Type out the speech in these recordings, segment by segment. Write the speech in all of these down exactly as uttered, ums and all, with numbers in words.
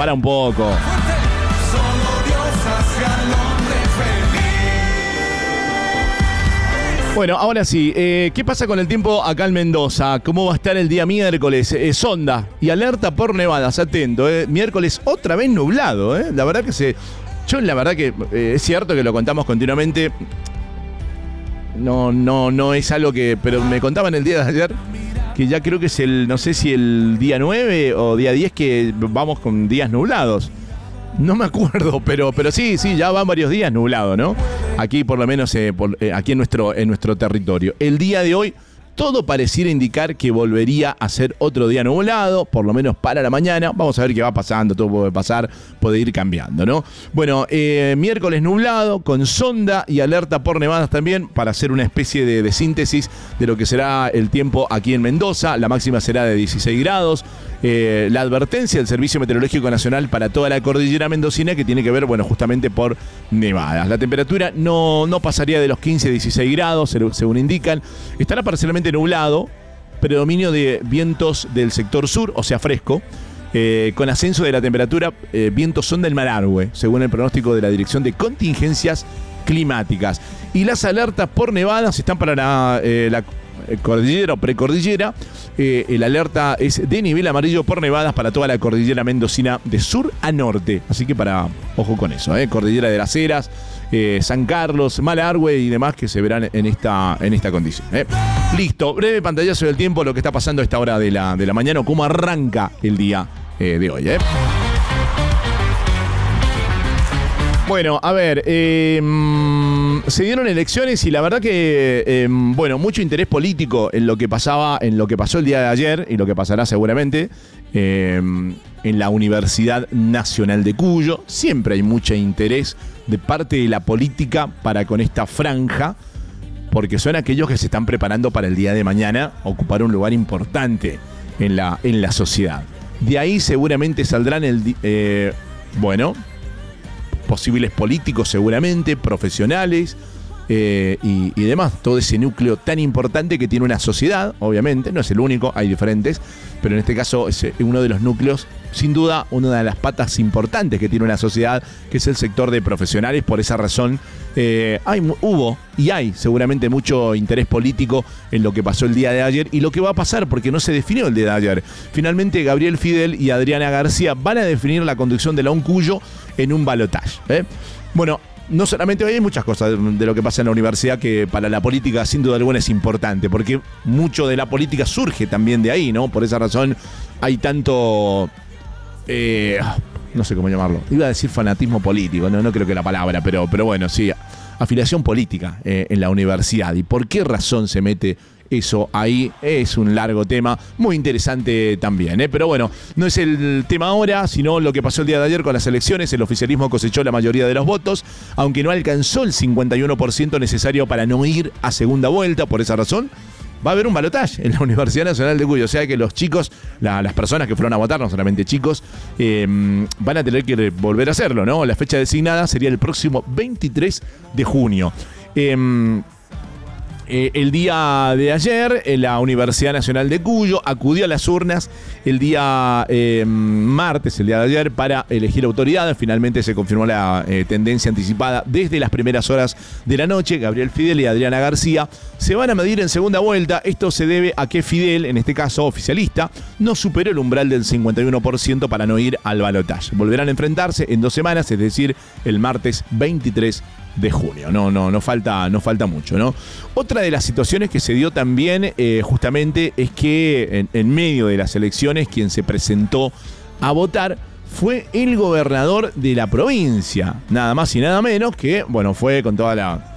para un poco. Bueno, ahora sí, eh, ¿qué pasa con el tiempo acá en Mendoza? ¿Cómo va a estar el día miércoles? Eh, sonda y alerta por nevadas, atento, eh. Miércoles otra vez nublado, eh. La verdad que se... Yo la verdad que eh, es cierto que lo contamos continuamente. No, no, no es algo que... Pero me contaban el día de ayer que ya creo que es el... No sé si el día nueve o día diez que vamos con días nublados. No me acuerdo, pero, pero sí, sí, ya van varios días nublado, ¿no? Aquí por lo menos, eh, por, eh, aquí en nuestro, en nuestro territorio. El día de hoy, todo pareciera indicar que volvería a ser otro día nublado, por lo menos para la mañana. Vamos a ver qué va pasando, todo puede pasar, puede ir cambiando, ¿no? Bueno, eh, miércoles nublado, con sonda y alerta por nevadas también, para hacer una especie de, de síntesis de lo que será el tiempo aquí en Mendoza. La máxima será de dieciséis grados. Eh, la advertencia del Servicio Meteorológico Nacional para toda la cordillera mendocina, que tiene que ver, bueno, justamente por nevadas. La temperatura no, no pasaría de los quince a dieciséis grados, según indican. Estará parcialmente nublado, predominio de vientos del sector sur, o sea, fresco, eh, con ascenso de la temperatura, eh, vientos son del Malargüe, según el pronóstico de la Dirección de Contingencias Climáticas. Y las alertas por nevadas están para la, eh, la cordillera o precordillera. Eh, el alerta es de nivel amarillo por nevadas para toda la cordillera mendocina de sur a norte. Así que para, ojo con eso, eh, Cordillera de las Heras, eh, San Carlos, Malargüe y demás que se verán en esta, en esta condición. Eh. Listo, breve pantallazo del tiempo, lo que está pasando a esta hora de la, de la mañana o cómo arranca el día eh, de hoy. Eh. Bueno, a ver, eh, se dieron elecciones y la verdad que, eh, bueno, mucho interés político en lo que pasaba, en lo que pasó el día de ayer y lo que pasará seguramente eh, en la Universidad Nacional de Cuyo. Siempre hay mucho interés de parte de la política para con esta franja, porque son aquellos que se están preparando para el día de mañana ocupar un lugar importante en la, en la sociedad. De ahí seguramente saldrán el, eh, bueno... posibles políticos seguramente, profesionales eh, y, y demás. Todo ese núcleo tan importante que tiene una sociedad, obviamente, no es el único, hay diferentes, pero en este caso es uno de los núcleos, sin duda, una de las patas importantes que tiene una sociedad, que es el sector de profesionales. Por esa razón, eh, hay, hubo y hay seguramente mucho interés político en lo que pasó el día de ayer y lo que va a pasar, porque no se definió el día de ayer. Finalmente, Gabriel Fidel y Adriana García van a definir la conducción de la UNCUYO en un balotaje. ¿eh? Bueno, no solamente hoy hay muchas cosas de lo que pasa en la universidad que para la política sin duda alguna es importante, porque mucho de la política surge también de ahí, ¿no? Por esa razón hay tanto... Eh, no sé cómo llamarlo. Iba a decir fanatismo político, no, no creo que la palabra, pero, pero bueno, sí, afiliación política eh, en la universidad. ¿Y por qué razón se mete eso ahí? Es un largo tema, muy interesante también, ¿eh? Pero bueno, no es el tema ahora, sino lo que pasó el día de ayer con las elecciones. El oficialismo cosechó la mayoría de los votos, aunque no alcanzó el cincuenta y uno por ciento necesario para no ir a segunda vuelta. Por esa razón, va a haber un balotaje en la Universidad Nacional de Cuyo. O sea que los chicos, la, las personas que fueron a votar, no solamente chicos, eh, van a tener que volver a hacerlo, ¿no? La fecha designada sería el próximo veintitrés de junio. Eh, Eh, el día de ayer, en la Universidad Nacional de Cuyo acudió a las urnas el día eh, martes, el día de ayer, para elegir autoridades. Finalmente se confirmó la eh, tendencia anticipada desde las primeras horas de la noche. Gabriel Fidel y Adriana García se van a medir en segunda vuelta. Esto se debe a que Fidel, en este caso oficialista, no superó el umbral del cincuenta y uno por ciento para no ir al balotaje. Volverán a enfrentarse en dos semanas, es decir, el martes veintitrés de junio. No, no, no falta, no falta mucho, ¿no? Otra de las situaciones que se dio también eh, justamente es que en, en medio de las elecciones quien se presentó a votar fue el gobernador de la provincia, nada más y nada menos que, bueno, fue con toda la...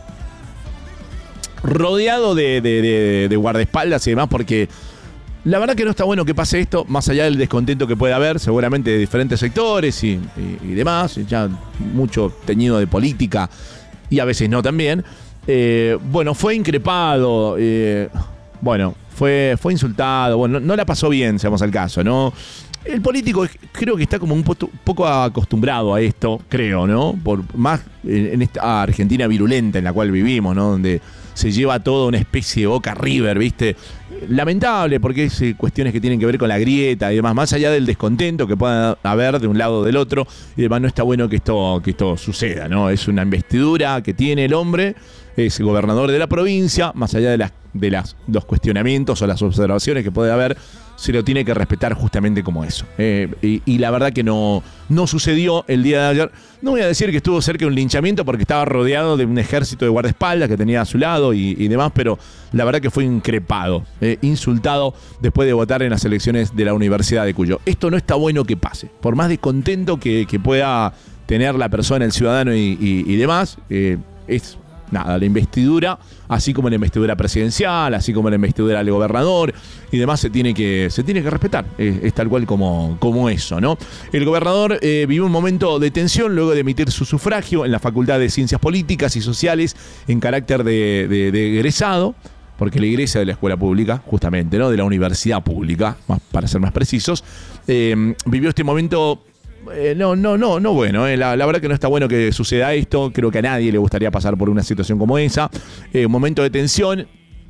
rodeado de, de, de, de guardaespaldas y demás, porque la verdad que no está bueno que pase esto, más allá del descontento que puede haber, seguramente de diferentes sectores y, y, y demás, ya mucho teñido de política y a veces no también. Eh, bueno, fue increpado, eh, bueno, fue, fue insultado, bueno, no, no la pasó bien, seamos al caso, ¿no? El político creo que está como un poco acostumbrado a esto, creo, ¿no? Por más en esta Argentina virulenta en la cual vivimos, ¿no? Donde se lleva toda una especie de Boca River, ¿viste? lamentable porque es eh, cuestiones que tienen que ver con la grieta y demás, más allá del descontento que pueda haber de un lado o del otro, y demás, no está bueno que esto, que esto suceda, ¿no? Es una investidura que tiene el hombre, es gobernador de la provincia, más allá de las de las, los cuestionamientos o las observaciones que puede haber, se lo tiene que respetar justamente como eso. Eh, y, y la verdad que no, no sucedió el día de ayer. No voy a decir que estuvo cerca de un linchamiento porque estaba rodeado de un ejército de guardaespaldas que tenía a su lado y, y demás, pero la verdad que fue increpado, eh, insultado después de votar en las elecciones de la Universidad de Cuyo. Esto no está bueno que pase. Por más descontento que, que pueda tener la persona, el ciudadano y, y, y demás, eh, es... Nada, la investidura, así como la investidura presidencial, así como la investidura del gobernador y demás, se tiene que, se tiene que respetar. Es, es tal cual como, como eso, ¿no? El gobernador eh, vivió un momento de tensión luego de emitir su sufragio en la Facultad de Ciencias Políticas y Sociales en carácter de, de, de egresado, porque la iglesia de la escuela pública, justamente, ¿no? De la universidad pública, más, para ser más precisos, eh, vivió este momento... Eh, no, no, no, no bueno. Eh. La, la verdad que no está bueno que suceda esto. Creo que a nadie le gustaría pasar por una situación como esa. Eh, un momento de tensión.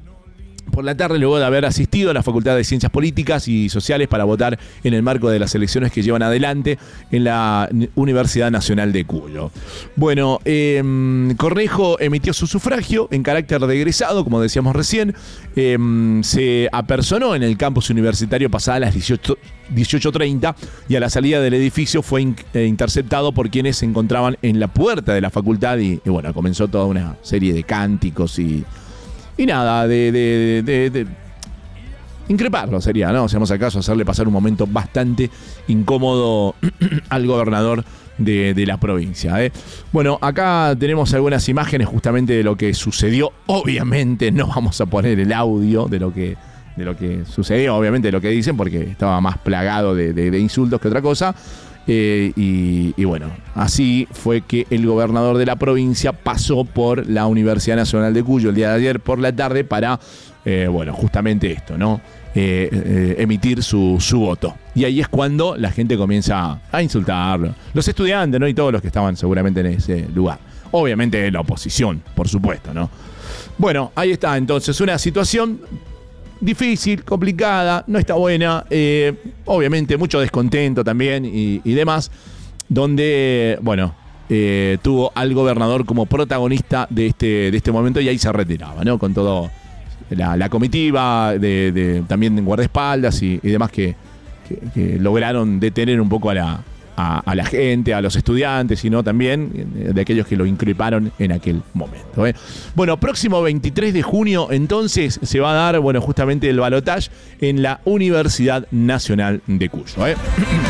Por la tarde, luego de haber asistido a la Facultad de Ciencias Políticas y Sociales para votar en el marco de las elecciones que llevan adelante en la Universidad Nacional de Cuyo. Bueno, eh, Cornejo emitió su sufragio en carácter de egresado, como decíamos recién. Eh, se apersonó en el campus universitario pasadas las dieciocho treinta y a la salida del edificio fue in, eh, interceptado por quienes se encontraban en la puerta de la facultad y, y bueno, comenzó toda una serie de cánticos y... Y nada, de, de, de, de increparlo sería, ¿no? Si vamos acaso hacerle pasar un momento bastante incómodo al gobernador de, de la provincia, ¿eh? Bueno, acá tenemos algunas imágenes justamente de lo que sucedió. Obviamente no vamos a poner el audio de lo que, de lo que sucedió, obviamente de lo que dicen, porque estaba más plagado de, de, de insultos que otra cosa. Eh, y, y bueno, así fue que el gobernador de la provincia pasó por la Universidad Nacional de Cuyo el día de ayer por la tarde para, eh, bueno, justamente esto, ¿no? Eh, eh, emitir su, su voto. Y ahí es cuando la gente comienza a insultarlo. Los estudiantes, ¿no? Y todos los que estaban seguramente en ese lugar. Obviamente la oposición, por supuesto, ¿no? Bueno, ahí está entonces una situación... difícil, complicada, no está buena, eh, obviamente mucho descontento también y, y demás, donde, bueno, eh, tuvo al gobernador como protagonista de este, de este momento y ahí se retiraba, ¿no? Con todo la, la comitiva, de, de, también de guardaespaldas y, y demás que, que, que lograron detener un poco a la, a, a la gente, a los estudiantes, sino también de aquellos que lo increparon en aquel momento, ¿eh? Bueno, próximo veintitrés de junio entonces se va a dar, bueno, justamente el balotaje en la Universidad Nacional de Cuyo, ¿eh?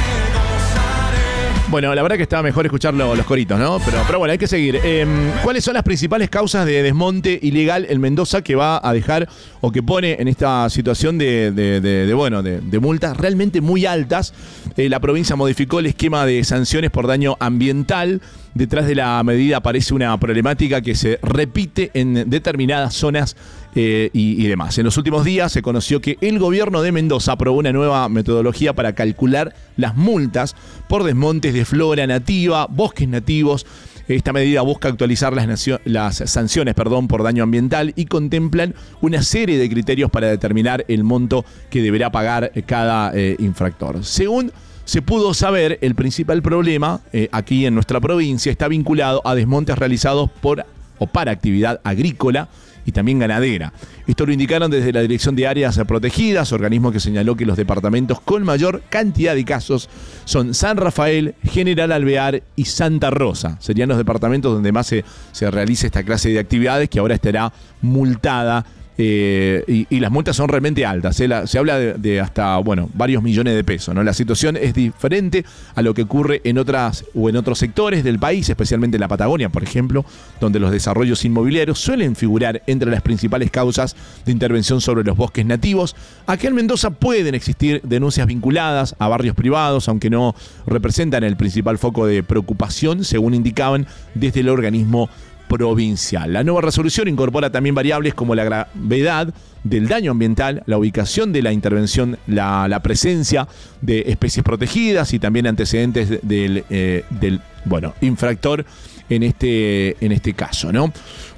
Bueno, la verdad que estaba mejor escuchar los, los coritos, ¿no? Pero, pero bueno, hay que seguir. Eh, ¿Cuáles son las principales causas de desmonte ilegal en Mendoza que va a dejar o que pone en esta situación de, de, de, de bueno, de, de multas realmente muy altas? Eh, la provincia modificó el esquema de sanciones por daño ambiental. Detrás de la medida aparece una problemática que se repite en determinadas zonas eh, y, y demás. En los últimos días se conoció que el gobierno de Mendoza aprobó una nueva metodología para calcular las multas por desmontes de flora nativa, bosques nativos. Esta medida busca actualizar las, nacio- las sanciones perdón, por daño ambiental y contemplan una serie de criterios para determinar el monto que deberá pagar cada eh, infractor. Según se pudo saber, el principal problema eh, aquí en nuestra provincia está vinculado a desmontes realizados por o para actividad agrícola y también ganadera. Esto lo indicaron desde la Dirección de Áreas Protegidas, organismo que señaló que los departamentos con mayor cantidad de casos son San Rafael, General Alvear y Santa Rosa. Serían los departamentos donde más se, se realiza esta clase de actividades que ahora estará multada. Eh, y, y las multas son realmente altas, ¿eh? La, se habla de, de hasta, bueno, varios millones de pesos, ¿no? La situación es diferente a lo que ocurre en otras o en otros sectores del país, especialmente en la Patagonia, por ejemplo, donde los desarrollos inmobiliarios suelen figurar entre las principales causas de intervención sobre los bosques nativos. Aquí en Mendoza pueden existir denuncias vinculadas a barrios privados, aunque no representan el principal foco de preocupación, según indicaban desde el organismo provincial. La nueva resolución incorpora también variables como la gravedad del daño ambiental, la ubicación de la intervención, la, la presencia de especies protegidas y también antecedentes del, eh, del bueno, infractor en este, en este caso, ¿no?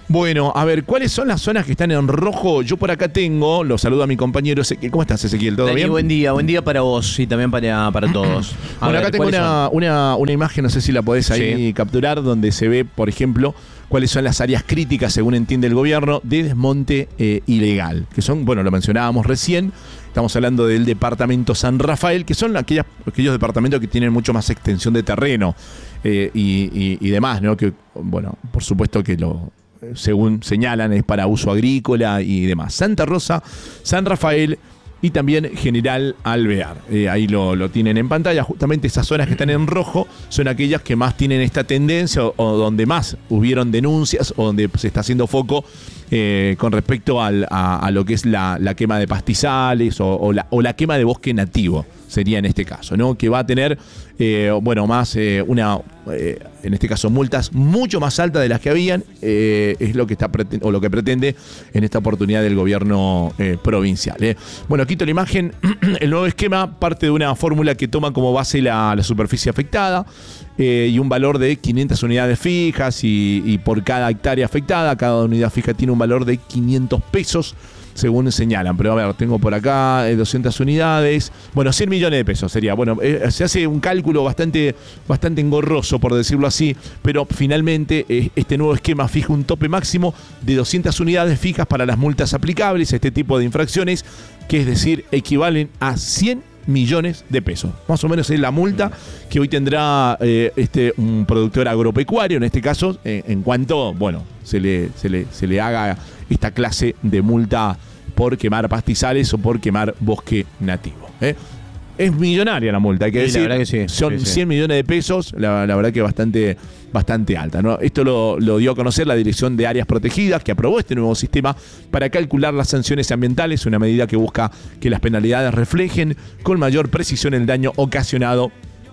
Bueno, a ver, ¿cuáles son las zonas que están en rojo? Yo por acá tengo, lo saludo a mi compañero Ezequiel. ¿Cómo estás, Ezequiel? ¿Todo Dani, bien? buen día, buen día para vos y también para, para todos. A bueno, ver, acá tengo una, una, una imagen, no sé si la podés ahí Sí. capturar, donde se ve, por ejemplo, cuáles son las áreas críticas, según entiende el gobierno, de desmonte eh, ilegal. Que son, bueno, lo mencionábamos recién, estamos hablando del departamento San Rafael, que son aquellas, aquellos departamentos que tienen mucho más extensión de terreno eh, y, y, y demás, ¿no? Que, bueno, por supuesto que lo... según señalan, es para uso agrícola y demás. Santa Rosa, San Rafael y también General Alvear. Eh, ahí lo, lo tienen en pantalla. Justamente esas zonas que están en rojo son aquellas que más tienen esta tendencia o, o donde más hubieron denuncias o donde se está haciendo foco eh, con respecto al, a, a lo que es la, la quema de pastizales o, o, la, o la quema de bosque nativo. Sería en este caso, ¿no? Que va a tener, eh, bueno, más eh, una, eh, en este caso, multas mucho más altas de las que habían, eh, es lo que está o lo que pretende en esta oportunidad del gobierno eh, provincial. ¿eh? Bueno, quito la imagen. El nuevo esquema parte de una fórmula que toma como base la, la superficie afectada eh, y un valor de quinientas unidades fijas y, y por cada hectárea afectada, cada unidad fija tiene un valor de quinientos pesos. Según señalan, pero a ver, tengo por acá eh, doscientas unidades, bueno, cien millones de pesos sería, bueno, eh, se hace un cálculo bastante, bastante engorroso, por decirlo así, pero finalmente eh, este nuevo esquema fija un tope máximo de doscientas unidades fijas para las multas aplicables a este tipo de infracciones, que es decir, equivalen a cien millones de pesos. Más o menos es la multa que hoy tendrá eh, este, un productor agropecuario, en este caso, eh, en cuanto, bueno, se le, se le, se le haga esta clase de multa por quemar pastizales o por quemar bosque nativo. ¿eh? Es millonaria la multa, hay que Sí, decir. la verdad que sí, Son sí, sí. cien millones de pesos, la, la verdad que bastante, bastante alta, ¿no? Esto lo, lo dio a conocer la Dirección de Áreas Protegidas, que aprobó este nuevo sistema para calcular las sanciones ambientales, una medida que busca que las penalidades reflejen con mayor precisión el daño ocasionado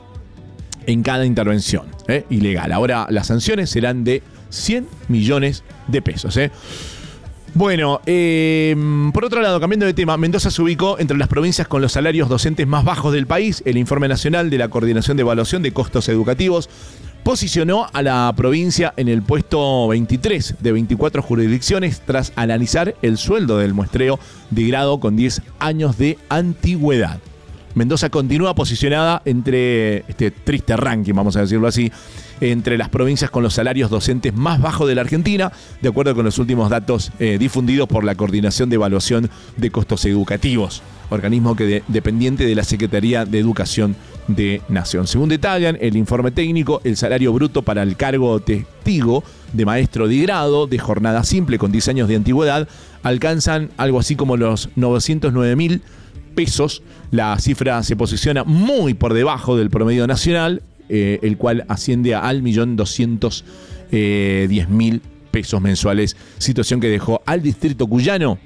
en cada intervención ¿eh? ilegal. Ahora las sanciones serán de cien millones de pesos. ¿eh? Bueno, eh, por otro lado, cambiando de tema, Mendoza se ubicó entre las provincias con los salarios docentes más bajos del país. El informe nacional de la Coordinación de Evaluación de Costos Educativos posicionó a la provincia en el puesto veintitrés de veinticuatro jurisdicciones tras analizar el sueldo del muestreo de grado con diez años de antigüedad. Mendoza continúa posicionada entre este triste ranking, vamos a decirlo así, entre las provincias con los salarios docentes más bajos de la Argentina, de acuerdo con los últimos datos eh, difundidos por la Coordinación de Evaluación de Costos Educativos, organismo que de, dependiente de la Secretaría de Educación de Nación. Según detallan el informe técnico, el salario bruto para el cargo testigo de maestro de grado de jornada simple con diez años de antigüedad alcanzan algo así como los novecientos nueve mil pesos. La cifra se posiciona muy por debajo del promedio nacional, eh, el cual asciende al millón doscientos diez mil pesos mensuales, situación que dejó al distrito cuyano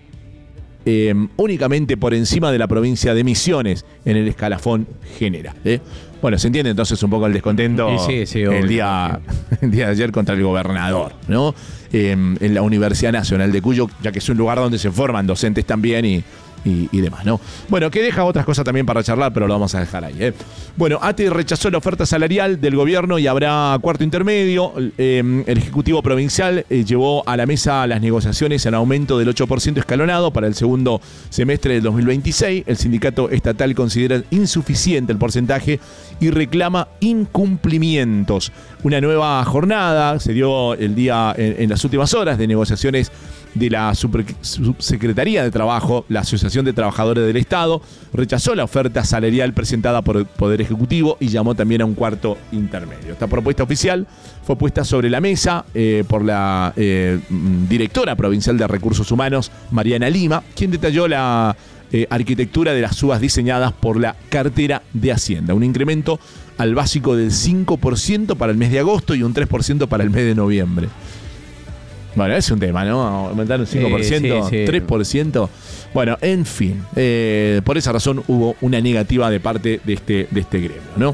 eh, únicamente por encima de la provincia de Misiones en el escalafón general. ¿eh? Bueno, se entiende entonces un poco el descontento sí, sí, el, obvio, día, el día de ayer contra el gobernador, ¿no? Eh, en la Universidad Nacional de Cuyo, ya que es un lugar donde se forman docentes también y Y, y demás, ¿no? Bueno, que deja otras cosas también para charlar, pero lo vamos a dejar ahí, ¿eh? Bueno, A T E rechazó la oferta salarial del gobierno y habrá cuarto intermedio. Eh, el Ejecutivo Provincial eh, llevó a la mesa las negociaciones en aumento del ocho por ciento escalonado para el segundo semestre del dos mil veintiséis. El sindicato estatal considera insuficiente el porcentaje y reclama incumplimientos. Una nueva jornada se dio el día en, en las últimas horas de negociaciones de la Super- Subsecretaría de Trabajo. La Asociación de Trabajadores del Estado rechazó la oferta salarial presentada por el Poder Ejecutivo y llamó también a un cuarto intermedio. Esta propuesta oficial fue puesta sobre la mesa eh, por la eh, directora provincial de Recursos Humanos, Mariana Lima, quien detalló la eh, arquitectura de las subas diseñadas por la cartera de Hacienda. Un incremento al básico del cinco por ciento para el mes de agosto y un tres por ciento para el mes de noviembre. Bueno, es un tema, ¿no? Aumentar un cinco por ciento, sí, sí, sí. tres por ciento. Bueno, en fin. Eh, por esa razón hubo una negativa de parte de este, de este gremio, ¿no?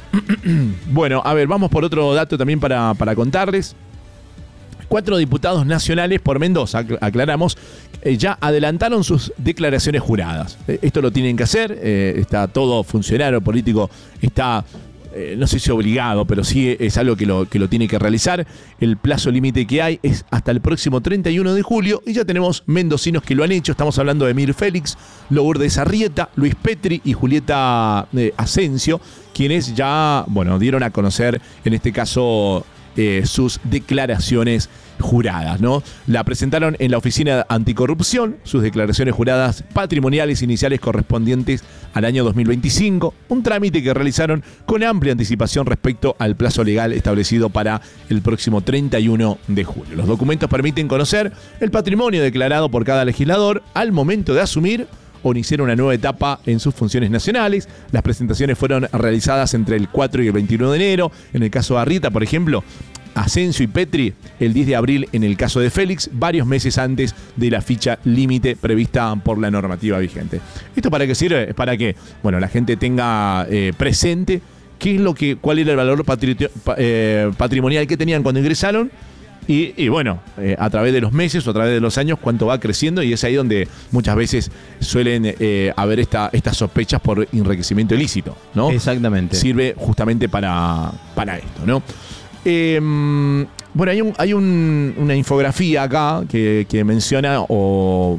Bueno, a ver, vamos por otro dato también para, para contarles. Cuatro diputados nacionales por Mendoza, aclaramos, eh, ya adelantaron sus declaraciones juradas. Eh, esto lo tienen que hacer, eh, está todo funcionario político, está eh, no sé si obligado, pero sí es algo que lo, que lo tiene que realizar. El plazo límite que hay es hasta el próximo treinta y uno de julio y ya tenemos mendocinos que lo han hecho. Estamos hablando de Mir Félix, Lourdes Arrieta, Luis Petri y Julieta eh, Asensio, quienes ya, bueno, dieron a conocer, en este caso, eh, sus declaraciones juradas, ¿no? La presentaron en la Oficina Anticorrupción, sus declaraciones juradas patrimoniales iniciales correspondientes al año dos mil veinticinco, un trámite que realizaron con amplia anticipación respecto al plazo legal establecido para el próximo treinta y uno de julio. Los documentos permiten conocer el patrimonio declarado por cada legislador al momento de asumir o iniciar una nueva etapa en sus funciones nacionales. Las presentaciones fueron realizadas entre el cuatro y el veintiuno de enero. En el caso de Arrieta, por ejemplo, Asensio y Petri el diez de abril en el caso de Félix, varios meses antes de la ficha límite prevista por la normativa vigente. ¿Esto para qué sirve? Es para que, bueno, la gente tenga eh, presente qué es lo que, cuál era el valor patri eh, patrimonial que tenían cuando ingresaron y, y bueno, eh, a través de los meses o a través de los años cuánto va creciendo, y es ahí donde muchas veces suelen eh, haber esta, estas sospechas por enriquecimiento ilícito, ¿no? Exactamente. Sirve justamente para, para esto, ¿no? Eh, bueno, hay, un, hay un, una infografía acá que, que menciona o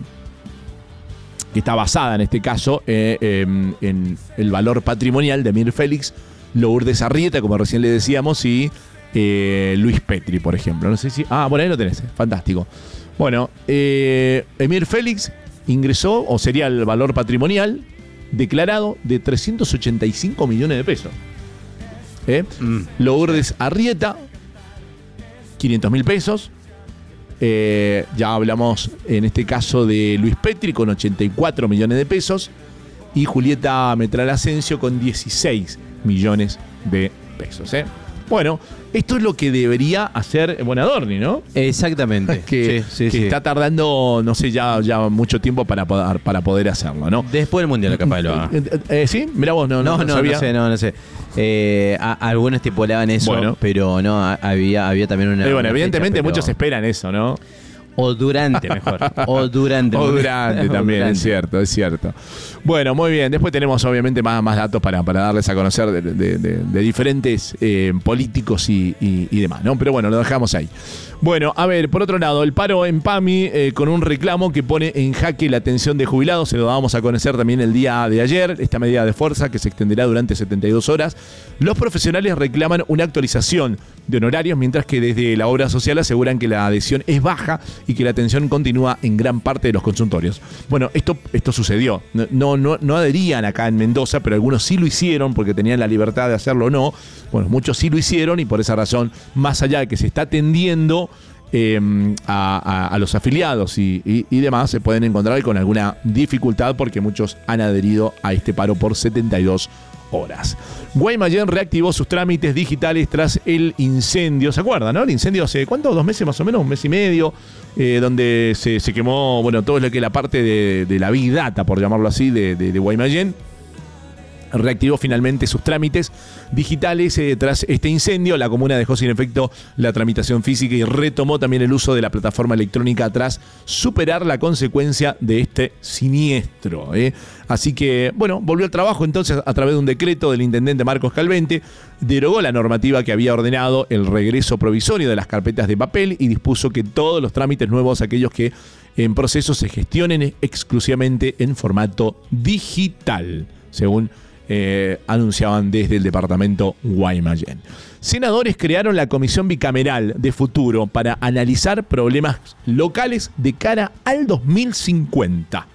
que está basada en este caso eh, eh, en el valor patrimonial de Mir Félix, Lourdes Arrieta, como recién le decíamos, y eh, Luis Petri, por ejemplo. No sé si. Ah, bueno, ahí lo tenés, fantástico. Bueno, eh, Mir Félix ingresó, o sería el valor patrimonial declarado, de trescientos ochenta y cinco millones de pesos. ¿Eh? Mm. Lourdes Arrieta, quinientos mil pesos. Eh, ya hablamos en este caso de Luis Petri con ochenta y cuatro millones de pesos. Y Julieta Metral Asensio con dieciséis millones de pesos. ¿eh? Bueno, esto es lo que debería hacer Buonadorni, ¿no? Exactamente. que sí, sí, que sí. está tardando, no sé, ya, ya mucho tiempo para poder, para poder hacerlo, ¿no? Después del Mundial, capaz lo haga. Eh, eh, ¿Sí? Mirá vos, no, no, No, no, no, sabía. no sé, no, no sé. Eh, a, algunos estipulaban eso, Bueno. pero no, a- había, había también una. Eh, bueno, una evidentemente fecha, pero- muchos esperan eso, ¿no? O durante, mejor. O durante. O durante O también, durante. es cierto, es cierto. Bueno, muy bien. Después tenemos obviamente más, más datos para, para darles a conocer de, de- de- de diferentes eh, políticos y, y- y demás, ¿no? Pero bueno, lo dejamos ahí. Bueno, a ver, por otro lado, el paro en PAMI eh, con un reclamo que pone en jaque la atención de jubilados. Se lo damos a conocer también el día de ayer. Esta medida de fuerza que se extenderá durante setenta y dos horas. Los profesionales reclaman una actualización de honorarios, mientras que desde la obra social aseguran que la adhesión es baja y que la atención continúa en gran parte de los consultorios. Bueno, esto, esto sucedió. No, no, no adherían acá en Mendoza, pero algunos sí lo hicieron porque tenían la libertad de hacerlo o no. Bueno, muchos sí lo hicieron y por esa razón, más allá de que se está atendiendo eh, a, a, a los afiliados y, y, y demás, se pueden encontrar con alguna dificultad porque muchos han adherido a este paro por setenta y dos horas. Guaymallén reactivó sus trámites digitales tras el incendio. ¿Se acuerdan, no? El incendio hace, ¿cuánto? ¿Dos meses más o menos? ¿Un mes y medio? Eh, donde se, se quemó, bueno, todo lo que es la parte de, de la Big Data, por llamarlo así, de, de, de Guaymallén. Reactivó finalmente sus trámites digitales eh, tras este incendio. La comuna dejó sin efecto la tramitación física y retomó también el uso de la plataforma electrónica tras superar la consecuencia de este siniestro. ¿eh? Así que, bueno, volvió al trabajo entonces a través de un decreto del intendente Marcos Calvente. Derogó la normativa que había ordenado el regreso provisorio de las carpetas de papel y dispuso que todos los trámites nuevos, aquellos que en proceso, se gestionen exclusivamente en formato digital, según Eh, anunciaban desde el departamento Guaymallén. Senadores crearon la Comisión Bicameral de Futuro para analizar problemas locales de cara al dos mil cincuenta.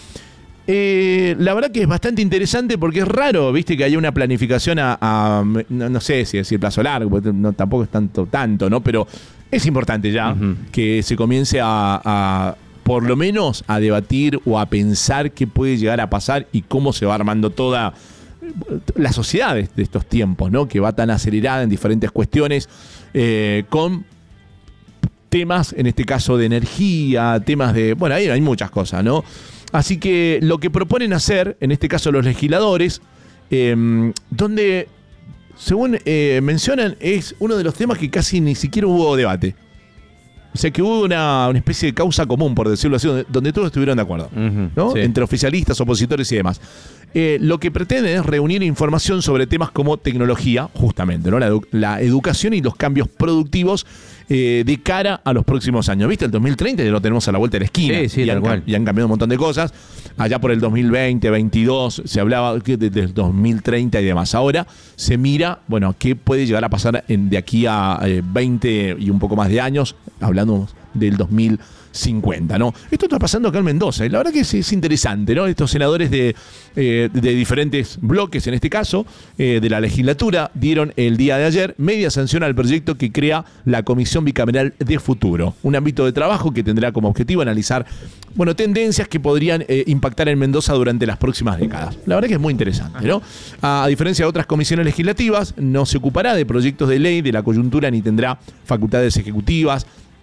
Eh, la verdad que es bastante interesante porque es raro, viste, que haya una planificación a, a no, no sé si decir plazo largo, porque no, tampoco es tanto, tanto, ¿no? Pero es importante ya uh-huh. que se comience a, a por lo menos a debatir o a pensar qué puede llegar a pasar y cómo se va armando toda la sociedad de, de estos tiempos, ¿no? Que va tan acelerada en diferentes cuestiones, eh, con temas, en este caso, de energía, temas de... Bueno, ahí hay muchas cosas, ¿no? Así que lo que proponen hacer, en este caso los legisladores, eh, donde, según eh, mencionan, es uno de los temas que casi ni siquiera hubo debate. O sea que hubo una, una especie de causa común, por decirlo así, donde, donde todos estuvieron de acuerdo, Uh-huh, ¿no? sí. Entre oficialistas, opositores y demás. Eh, lo que pretende es reunir información sobre temas como tecnología, justamente, ¿no? La, edu- la educación y los cambios productivos eh, de cara a los próximos años. ¿Viste? El dos mil treinta ya lo tenemos a la vuelta de la esquina. Sí, sí, y, tal han, cual. y han cambiado un montón de cosas. Allá por el dos mil veinte, veintidós, se hablaba que de- del dos mil treinta y demás. Ahora se mira, bueno, qué puede llegar a pasar en, de aquí a eh, veinte y un poco más de años, hablando del dos mil cincuenta, ¿no? Esto está pasando acá en Mendoza, y la verdad que es, es interesante, ¿no? Estos senadores de, eh, de diferentes bloques, en este caso, eh, de la legislatura, dieron el día de ayer media sanción al proyecto que crea la Comisión Bicameral de Futuro, un ámbito de trabajo que tendrá como objetivo analizar, bueno, tendencias que podrían eh, impactar en Mendoza durante las próximas décadas. La verdad que es muy interesante, ¿no? A, a diferencia de otras comisiones legislativas, no se ocupará de proyectos de ley de la coyuntura ni tendrá facultades ejecutivas.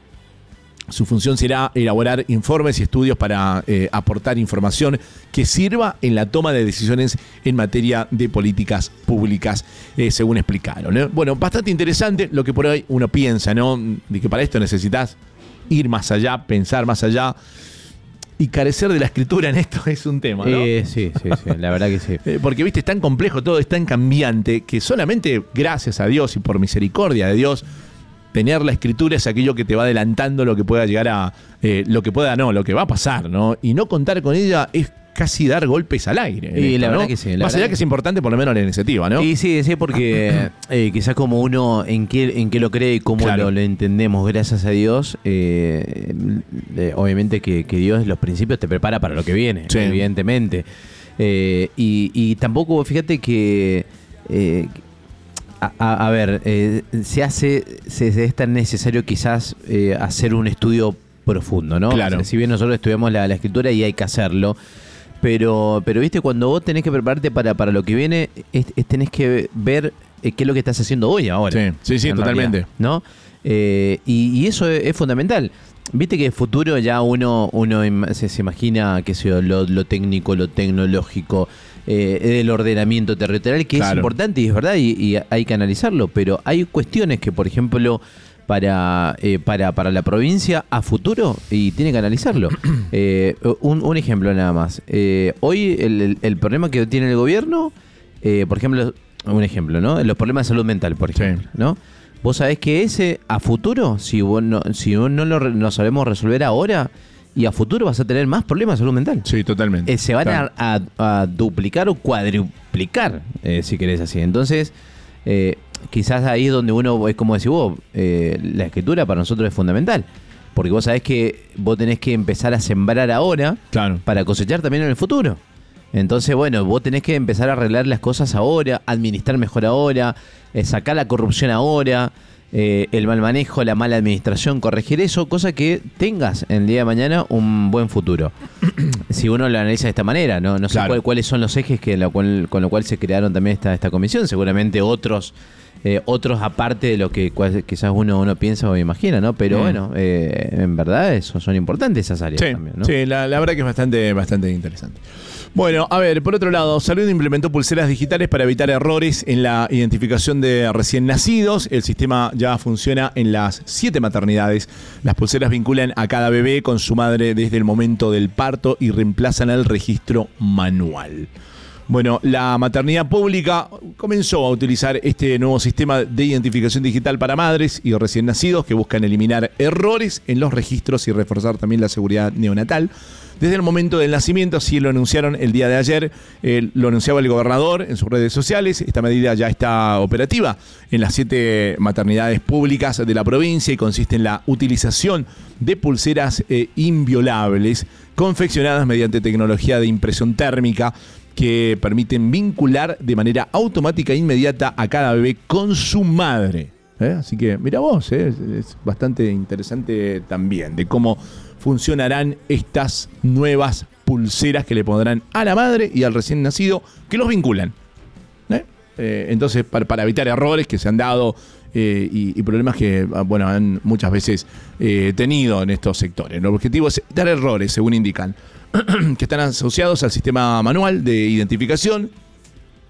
Su función será elaborar informes y estudios para eh, aportar información que sirva en la toma de decisiones en materia de políticas públicas, eh, según explicaron, ¿no? Bueno, bastante interesante lo que por ahí uno piensa, ¿no? De que para esto necesitas ir más allá, pensar más allá. Y carecer de la escritura en esto es un tema, ¿no? Eh, sí, sí, sí, la verdad que sí. Eh, Porque, viste, es tan complejo todo, es tan cambiante, que solamente gracias a Dios y por misericordia de Dios, tener la escritura es aquello que te va adelantando lo que pueda llegar a, eh, lo que pueda, no, lo que va a pasar, ¿no? Y no contar con ella es casi dar golpes al aire. en Y esto, la verdad ¿no? que sí, la Más verdad allá que que es importante por lo menos la iniciativa, ¿no? Y sí, sí, porque eh, quizás como uno en qué, en qué lo cree y cómo Claro. lo, lo entendemos, gracias a Dios, eh, eh, obviamente que, que Dios los principios te prepara para lo que viene, Sí. evidentemente. Eh, y, y tampoco, fíjate que... eh, A, a- a ver, eh, se hace, se, se es tan necesario quizás eh, hacer un estudio profundo, ¿no? Claro. O sea, si bien nosotros estudiamos la, la escritura y hay que hacerlo, pero, pero viste, cuando vos tenés que prepararte para, para lo que viene, es, es- tenés que ver eh, qué es lo que estás haciendo hoy, ahora. Sí, sí, sí, en totalmente. realidad, ¿no? Eh, y, y eso es, es fundamental. Viste que el futuro ya uno, uno im- se, se imagina, qué sé yo, lo, lo técnico, lo tecnológico, eh, el ordenamiento territorial, que Claro. es importante y es verdad, y, y hay que analizarlo, pero hay cuestiones que, por ejemplo, para, eh, para, para la provincia a futuro, y tiene que analizarlo. Eh, un, un ejemplo nada más. Eh, hoy el, el- el problema que tiene el gobierno, eh, por ejemplo, un ejemplo, ¿no? Los problemas de salud mental, por ejemplo, Sí. ¿no? Vos sabés que ese a futuro, si vos no, si vos no lo re- no sabemos resolver ahora, y a futuro vas a tener más problemas de salud mental. Sí, totalmente. Eh, se van Claro. a, a- a duplicar o cuadruplicar, eh, si querés así. Entonces, eh, quizás ahí es donde uno, es como decís vos, eh, la escritura para nosotros es fundamental. Porque vos sabés que vos tenés que empezar a sembrar ahora Claro. para cosechar también en el futuro. Entonces, bueno, vos tenés que empezar a arreglar las cosas ahora, administrar mejor ahora, eh, sacar la corrupción ahora, eh, el mal manejo, la mala administración, corregir eso, cosa que tengas en el día de mañana un buen futuro. Si uno lo analiza de esta manera, no, no sé Claro. cuál- cuáles son los ejes que la cual, con lo cual se crearon también esta, esta comisión, seguramente otros... eh, otros aparte de lo que cual- quizás uno, uno piensa o imagina, ¿no? Pero Mm. bueno, eh, en verdad eso son importantes esas áreas Sí, también, ¿no? sí, la, la verdad que es bastante, bastante interesante. Bueno, a ver, por otro lado, Salud implementó pulseras digitales para evitar errores en la identificación de recién nacidos. El sistema ya funciona en las siete maternidades. Las pulseras vinculan a cada bebé con su madre desde el momento del parto y reemplazan el registro manual. Bueno, la maternidad pública comenzó a utilizar este nuevo sistema de identificación digital para madres y recién nacidos que buscan eliminar errores en los registros y reforzar también la seguridad neonatal. Desde el momento del nacimiento, así lo anunciaron el día de ayer, eh, lo anunciaba el gobernador en sus redes sociales. Esta medida ya está operativa en las siete maternidades públicas de la provincia y consiste en la utilización de pulseras eh, inviolables confeccionadas mediante tecnología de impresión térmica que permiten vincular de manera automática e inmediata a cada bebé con su madre. ¿Eh? Así que, mira vos, ¿eh? es, es bastante interesante también de cómo funcionarán estas nuevas pulseras que le pondrán a la madre y al recién nacido que los vinculan. ¿Eh? Eh, entonces, para, para evitar errores que se han dado eh, y, y problemas que, bueno, han muchas veces eh, tenido en estos sectores. El objetivo es evitar errores, según indican, que están asociados al sistema manual de identificación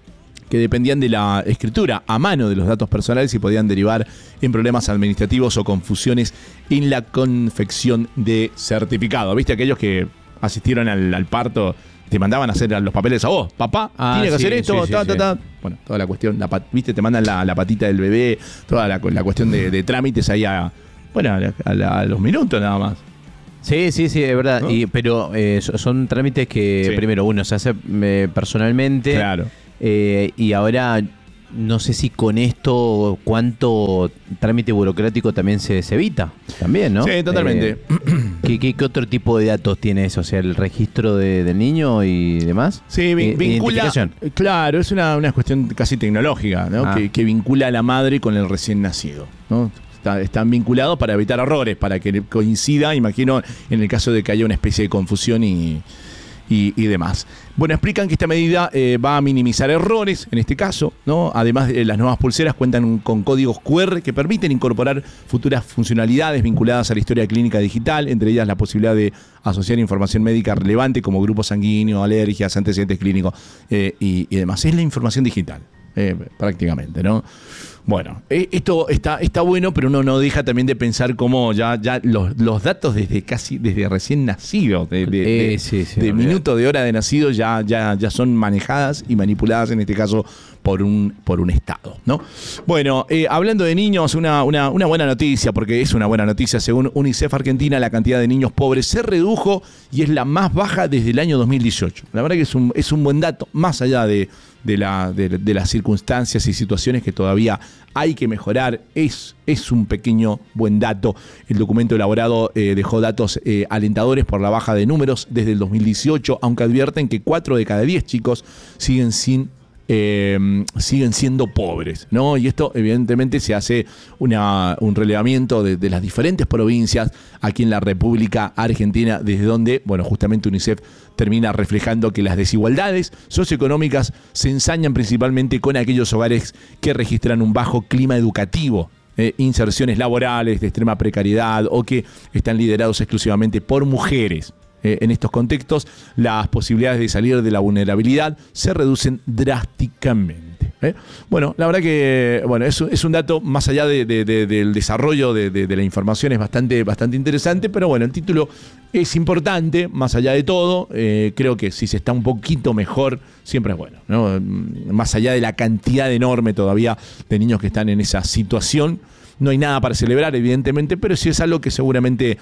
que dependían de la escritura a mano de los datos personales y podían derivar en problemas administrativos o confusiones en la confección de certificado. ¿Viste aquellos que asistieron al, al parto? Te mandaban a hacer los papeles a vos. Papá, ah, tiene que sí, hacer esto, sí, ta, sí, ta, ta. Sí. Bueno, toda la cuestión, la, viste, te mandan la, la patita del bebé, toda la, la cuestión de, de trámites ahí a, bueno, a, a, a los minutos nada más. Sí, sí, sí, es verdad. ¿No? Y, pero eh, son trámites que sí. primero uno se hace eh, personalmente. Claro. Eh, y ahora no sé si con esto cuánto trámite burocrático también se, se evita. También, ¿no? Sí, totalmente. Eh, ¿qué, qué, ¿Qué otro tipo de datos tiene eso? O sea, el registro de, del niño y demás. Sí, vin, vincula. Claro, es una, una cuestión casi tecnológica, ¿no? Ah. Que, que vincula a la madre con el recién nacido, ¿no? Están vinculados para evitar errores, para que coincida, imagino, en el caso de que haya una especie de confusión y, y, y demás. Bueno, explican que esta medida eh, va a minimizar errores, en este caso, ¿no? Además, eh, las nuevas pulseras cuentan con códigos cu erre que permiten incorporar futuras funcionalidades vinculadas a la historia clínica digital, entre ellas la posibilidad de asociar información médica relevante como grupo sanguíneo, alergias, antecedentes clínicos eh, y, y demás. Es la información digital, eh, prácticamente, ¿no? Bueno, eh, esto está, está bueno, pero uno no deja también de pensar cómo ya, ya los, los datos desde casi desde recién nacido, de, de, eh, de, sí, sí, de minuto, de hora de nacido, ya, ya, ya son manejadas y manipuladas, en este caso, por un, por un Estado, ¿no? Bueno, eh, hablando de niños, una, una, una buena noticia, porque es una buena noticia. Según UNICEF Argentina, la cantidad de niños pobres se redujo y es la más baja desde el año dos mil dieciocho. La verdad que es un, es un buen dato, más allá de, de, la, de, de las circunstancias y situaciones que todavía hay que mejorar. Es, es un pequeño buen dato. El documento elaborado eh, dejó datos eh, alentadores por la baja de números desde el dos mil dieciocho, aunque advierten que cuatro de cada diez chicos siguen sin Eh, siguen siendo pobres, ¿no? Y esto evidentemente se hace una, un relevamiento de, de las diferentes provincias aquí en la República Argentina, desde donde, bueno, justamente UNICEF termina reflejando que las desigualdades socioeconómicas se ensañan principalmente con aquellos hogares que registran un bajo clima educativo, eh, inserciones laborales de extrema precariedad o que están liderados exclusivamente por mujeres. Eh, en estos contextos, las posibilidades de salir de la vulnerabilidad se reducen drásticamente. ¿eh? Bueno, la verdad que bueno, es, es un dato más allá de, de, de, del desarrollo de, de, de la información, es bastante, bastante interesante, pero bueno, el título es importante, más allá de todo. Eh, creo que si se está un poquito mejor, siempre es bueno, ¿no? Más allá de la cantidad enorme todavía de niños que están en esa situación. No hay nada para celebrar, evidentemente, pero sí es algo que seguramente,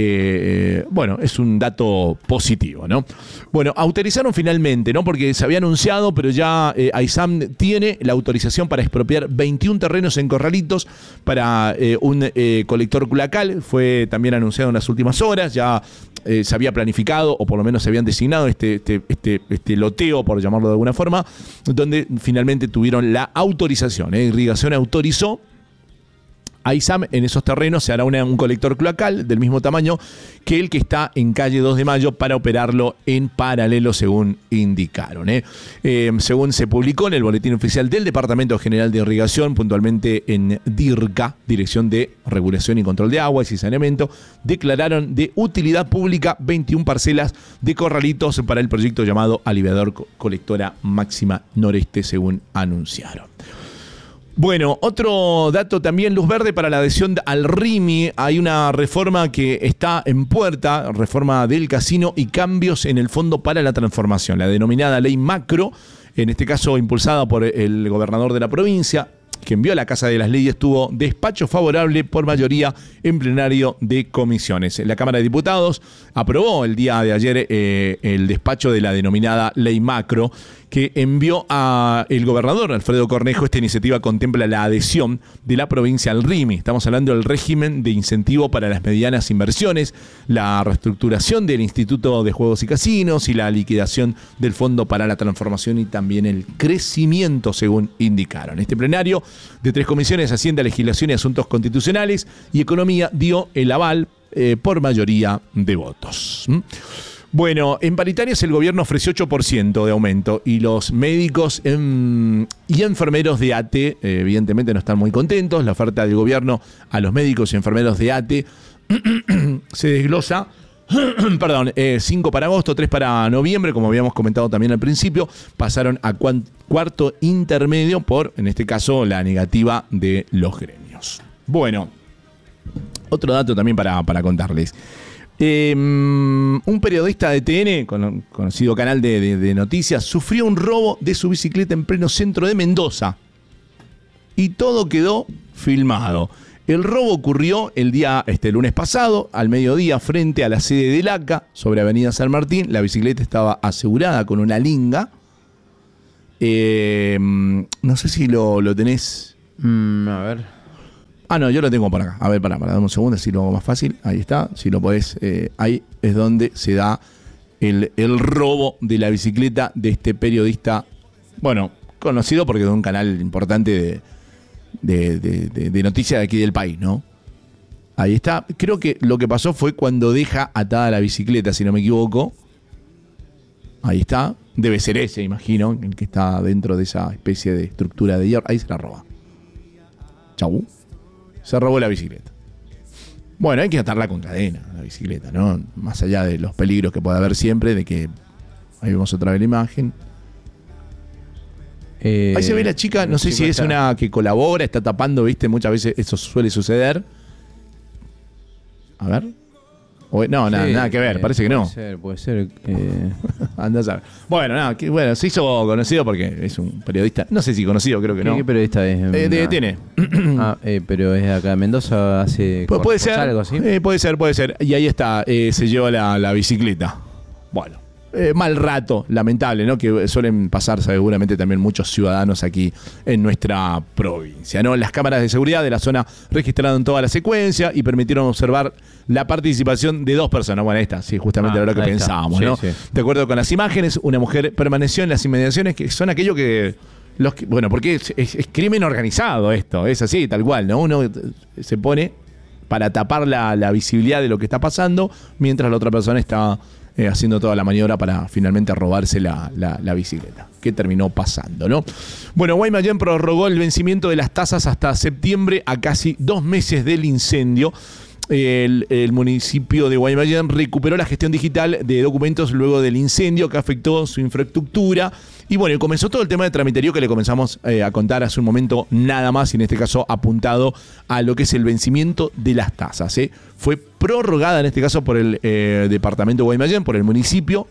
eh, bueno, es un dato positivo, ¿no? Bueno, autorizaron finalmente, ¿no? Porque se había anunciado, pero ya eh, AISAM tiene la autorización para expropiar veintiún terrenos en Corralitos para eh, un eh, colector cloacal. Fue también anunciado en las últimas horas, ya eh, se había planificado, o por lo menos se habían designado este, este, este, este loteo, por llamarlo de alguna forma, donde finalmente tuvieron la autorización. ¿eh? Irrigación autorizó. AISAM, en esos terrenos se hará una, un colector cloacal del mismo tamaño que el que está en calle dos de Mayo para operarlo en paralelo, según indicaron. ¿eh? Eh, según se publicó en el boletín oficial del Departamento General de Irrigación, puntualmente en DIRCA, Dirección de Regulación y Control de Aguas y Saneamiento, declararon de utilidad pública veintiún parcelas de Corralitos para el proyecto llamado Aliviador Colectora Máxima Noreste, según anunciaron. Bueno, otro dato también, luz verde para la adhesión al R I M I. Hay una reforma que está en puerta, reforma del casino y cambios en el Fondo para la Transformación, la denominada Ley Macro, en este caso impulsada por el gobernador de la provincia, que envió a la Casa de las Leyes, tuvo despacho favorable por mayoría en plenario de comisiones. La Cámara de Diputados aprobó el día de ayer eh, el despacho de la denominada Ley Macro, que envió a el gobernador Alfredo Cornejo. Esta iniciativa contempla la adhesión de la provincia al R I M I. Estamos hablando del régimen de incentivo para las medianas inversiones, la reestructuración del Instituto de Juegos y Casinos y la liquidación del Fondo para la Transformación y también el crecimiento, según indicaron. Este plenario de tres comisiones, Hacienda, Legislación y Asuntos Constitucionales y Economía, dio el aval eh, por mayoría de votos. ¿Mm? Bueno, en paritarias el gobierno ofreció ocho por ciento de aumento y los médicos en, y enfermeros de A T E, eh, evidentemente no están muy contentos. La oferta del gobierno a los médicos y enfermeros de A T E se desglosa Perdón, eh, cinco para agosto, tres para noviembre, como habíamos comentado también al principio, pasaron a cuan- cuarto intermedio por, en este caso, la negativa de los gremios. Bueno, otro dato también para, para contarles. Eh, un periodista de T N, con, conocido canal de, de, de noticias, sufrió un robo de su bicicleta en pleno centro de Mendoza. Y todo quedó filmado. El robo ocurrió el día, este lunes pasado, al mediodía, frente a la sede del A C A, sobre Avenida San Martín. La bicicleta estaba asegurada con una linga. Eh, no sé si lo, lo tenés. Mm, a ver. Ah, no, yo lo tengo por acá. A ver, pará, pará, dame un segundo, si lo hago más fácil. Ahí está, si lo podés. Eh, ahí es donde se da el, el robo de la bicicleta de este periodista, bueno, conocido porque es de un canal importante de, de, de, de, de noticias de aquí del país, ¿no? Ahí está. Creo que lo que pasó fue cuando deja atada la bicicleta, si no me equivoco. Ahí está. Debe ser ese, imagino, el que está dentro de esa especie de estructura de hierro. Ahí se la roba. Chau. Se robó la bicicleta. Bueno, hay que atarla con cadena, la bicicleta, ¿no? Más allá de los peligros que puede haber siempre, de que... Ahí vemos otra vez la imagen. Eh, Ahí se ve la chica, no sé si es una que colabora, está tapando, ¿viste? Muchas veces eso suele suceder. A ver. O, no, nada, sí, nada que ver, eh, parece que puede no. Ser, puede ser. Eh... Anda a saber. Bueno, nada, que, bueno, se hizo conocido porque es un periodista. No sé si conocido, creo que ¿Qué, no. ¿Qué periodista es? Eh, de, tiene. Ah, eh, pero es de acá de Mendoza, hace. Pu- puede ser. Algo así. Eh, puede ser, puede ser. Y ahí está, eh, se lleva la, la bicicleta. Bueno. Eh, mal rato, lamentable, ¿no? Que suelen pasar seguramente también muchos ciudadanos aquí en nuestra provincia, ¿no? Las cámaras de seguridad de la zona registraron toda la secuencia y permitieron observar la participación de dos personas. Bueno, ahí está, sí, justamente Ah, era lo que ahí está. pensábamos, Sí, ¿no? sí. De acuerdo con las imágenes, una mujer permaneció en las inmediaciones, que son aquello que... Los que bueno, porque es, es, es crimen organizado esto, es así, tal cual, ¿no? Uno se pone para tapar la, la visibilidad de lo que está pasando, mientras la otra persona está... Eh, haciendo toda la maniobra para finalmente robarse la, la, la bicicleta. ¿Qué terminó pasando, no? Bueno, Guaymallén prorrogó el vencimiento de las tasas hasta septiembre, a casi dos meses del incendio. El, el municipio de Guaymallén recuperó la gestión digital de documentos luego del incendio que afectó su infraestructura. Y bueno, comenzó todo el tema de tramiterío que le comenzamos eh, a contar hace un momento nada más, y en este caso apuntado a lo que es el vencimiento de las tasas. ¿eh? Fue prorrogada en este caso por el eh, departamento de Guaymallén, por el municipio,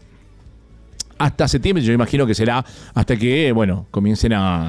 hasta septiembre. Yo imagino que será hasta que, bueno, comiencen a...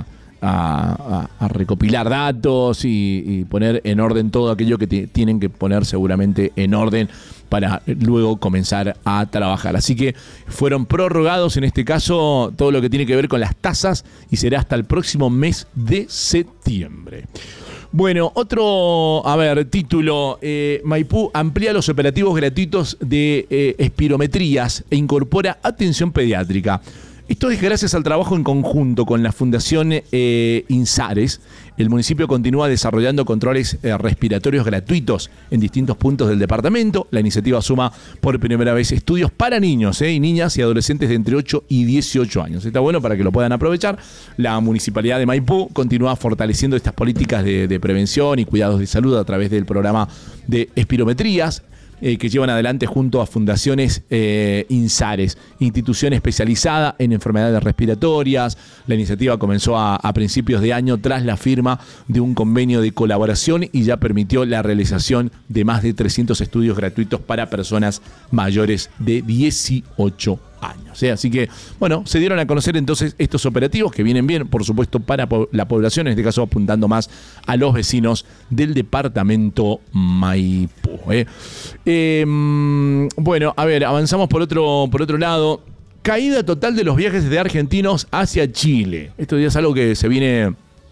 A, a, a recopilar datos y, y poner en orden todo aquello que t- tienen que poner seguramente en orden para luego comenzar a trabajar. Así que fueron prorrogados en este caso todo lo que tiene que ver con las tasas y será hasta el próximo mes de septiembre. Bueno, otro, a ver, título, eh, Maipú amplía los operativos gratuitos de eh, espirometrías e incorpora atención pediátrica. Esto es gracias al trabajo en conjunto con la Fundación eh, INSARES. El municipio continúa desarrollando controles eh, respiratorios gratuitos en distintos puntos del departamento. La iniciativa suma por primera vez estudios para niños eh, y niñas y adolescentes de entre ocho y dieciocho años. Está bueno para que lo puedan aprovechar. La Municipalidad de Maipú continúa fortaleciendo estas políticas de, de prevención y cuidados de salud a través del programa de espirometrías. Eh, que llevan adelante junto a fundaciones eh, INSARES, institución especializada en enfermedades respiratorias. La iniciativa comenzó a, a principios de año tras la firma de un convenio de colaboración y ya permitió la realización de más de trescientos estudios gratuitos para personas mayores de dieciocho años. ¿eh? Así que, bueno, se dieron a conocer entonces estos operativos que vienen bien, por supuesto, para po- la población, en este caso apuntando más a los vecinos del departamento Maipú. ¿eh? Eh, bueno, a ver, avanzamos por otro, por otro lado. Caída total de los viajes de argentinos hacia Chile. Esto ya es algo que se viene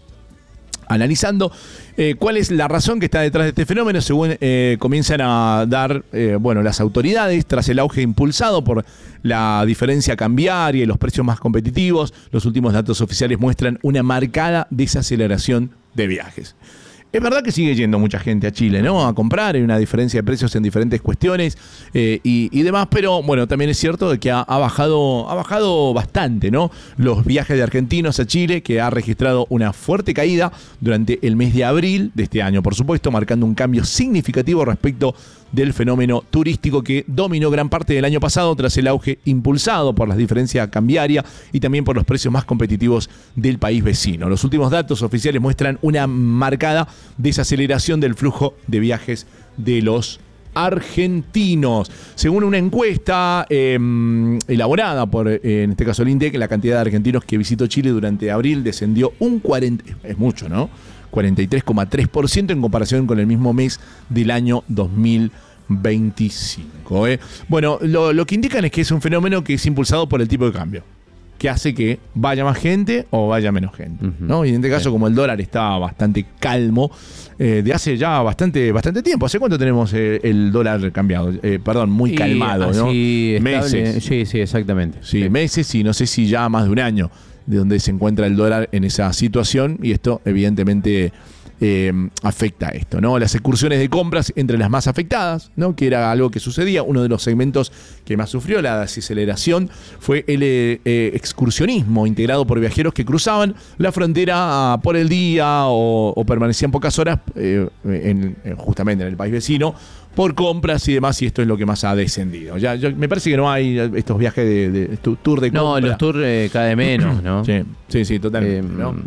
analizando. Eh, ¿Cuál es la razón que está detrás de este fenómeno? Según eh, comienzan a dar eh, bueno, las autoridades, tras el auge impulsado por la diferencia cambiaria y los precios más competitivos, los últimos datos oficiales muestran una marcada desaceleración de viajes. Es verdad que sigue yendo mucha gente a Chile, ¿no? A comprar, hay una diferencia de precios en diferentes cuestiones eh, y, y demás, pero bueno, también es cierto de que ha, ha, bajado, ha bajado bastante, ¿no? Los viajes de argentinos a Chile, que ha registrado una fuerte caída durante el mes de abril de este año, por supuesto, marcando un cambio significativo respecto del fenómeno turístico que dominó gran parte del año pasado tras el auge impulsado por la diferencia cambiaria y también por los precios más competitivos del país vecino. Los últimos datos oficiales muestran una marcada desaceleración del flujo de viajes de los argentinos. Según una encuesta eh, elaborada por, eh, en este caso el INDEC, la cantidad de argentinos que visitó Chile durante abril descendió un cuarenta, es mucho, ¿no? cuarenta y tres coma tres por ciento en comparación con el mismo mes del año dos mil veinticinco. ¿eh? Bueno, lo, lo que indican es que es un fenómeno que es impulsado por el tipo de cambio, que hace que vaya más gente o vaya menos gente, ¿no? Y en este caso, como el dólar está bastante calmo, eh, de hace ya bastante, bastante tiempo. ¿Hace cuánto tenemos eh, el dólar cambiado? Eh, perdón, muy y calmado, ¿no? Meses. Sí, sí, exactamente. Sí, sí, meses y no sé si ya más de un año de donde se encuentra el dólar en esa situación, y esto evidentemente eh, afecta a esto, ¿no? Las excursiones de compras entre las más afectadas, ¿no? Que era algo que sucedía, uno de los segmentos que más sufrió la desaceleración fue el eh, eh, excursionismo integrado por viajeros que cruzaban la frontera por el día o, o permanecían pocas horas eh, en, en, justamente en el país vecino por compras y demás, y esto es lo que más ha descendido. Ya, ya me parece que no hay estos viajes de, de, de tour de compra. No, los tours eh, cada vez menos, ¿no? Sí, sí, sí, totalmente. Eh, ¿no?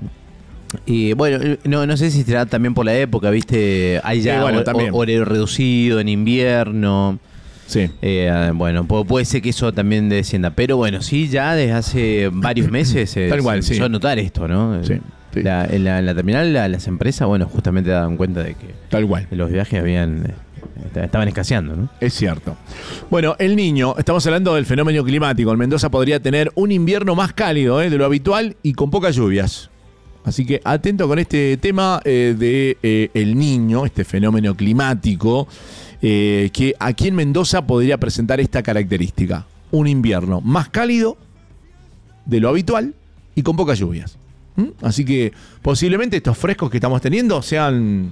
Y bueno, no, no sé si será también por la época, ¿viste? Hay ya sí, bueno, o, horario reducido en invierno. Sí. Eh, bueno, puede ser que eso también descienda. Pero bueno, sí, ya desde hace varios meses eh, Tal cual, se empezó sí. a notar esto, ¿no? Sí. Sí. La, en, la, en la terminal, la, las empresas, bueno, justamente daban cuenta de que Tal cual. los viajes habían estaban escaseando, ¿no? Es cierto. Bueno, el Niño, estamos hablando del fenómeno climático. En Mendoza podría tener un invierno más cálido eh, de lo habitual y con pocas lluvias. Así que atento con este tema eh, de eh, el Niño, este fenómeno climático, eh, que aquí en Mendoza podría presentar esta característica. Un invierno más cálido de lo habitual y con pocas lluvias. ¿Mm? Así que posiblemente estos frescos que estamos teniendo sean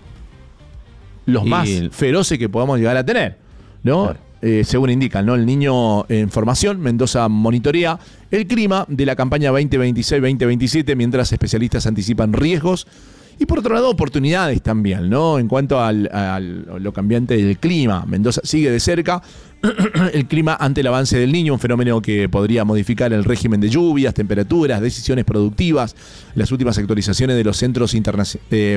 los y más feroces que podamos llegar a tener, ¿no? Claro. Eh, según indican, ¿no? El Niño en formación, Mendoza monitorea el clima de la campaña veinte veintiséis veinte veintisiete, mientras especialistas anticipan riesgos y, por otro lado, oportunidades también, ¿no? En cuanto al, al lo cambiante del clima. Mendoza sigue de cerca el clima ante el avance del Niño, un fenómeno que podría modificar el régimen de lluvias, temperaturas, decisiones productivas. Las últimas actualizaciones de los centros internacionales eh,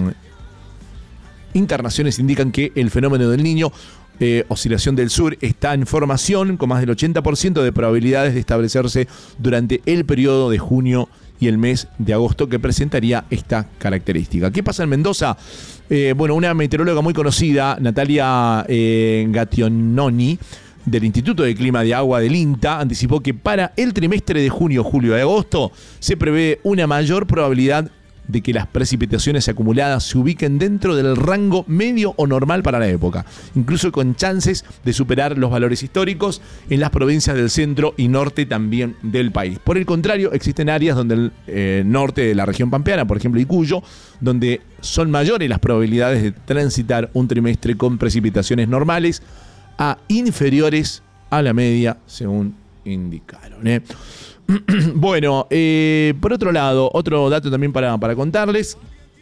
internaciones indican que el fenómeno del Niño, eh, oscilación del sur, está en formación con más del ochenta por ciento de probabilidades de establecerse durante el periodo de junio y el mes de agosto, que presentaría esta característica. ¿Qué pasa en Mendoza? Eh, bueno, una meteoróloga muy conocida, Natalia eh, Gattiononi, del Instituto de Clima de Agua del INTA, anticipó que para el trimestre de junio, julio y agosto se prevé una mayor probabilidad de que las precipitaciones acumuladas se ubiquen dentro del rango medio o normal para la época, incluso con chances de superar los valores históricos en las provincias del centro y norte también del país. Por el contrario, existen áreas donde el eh, norte de la región pampeana, por ejemplo, y Cuyo, donde son mayores las probabilidades de transitar un trimestre con precipitaciones normales a inferiores a la media, según indicaron, ¿eh? Bueno, eh, por otro lado, otro dato también para, para contarles,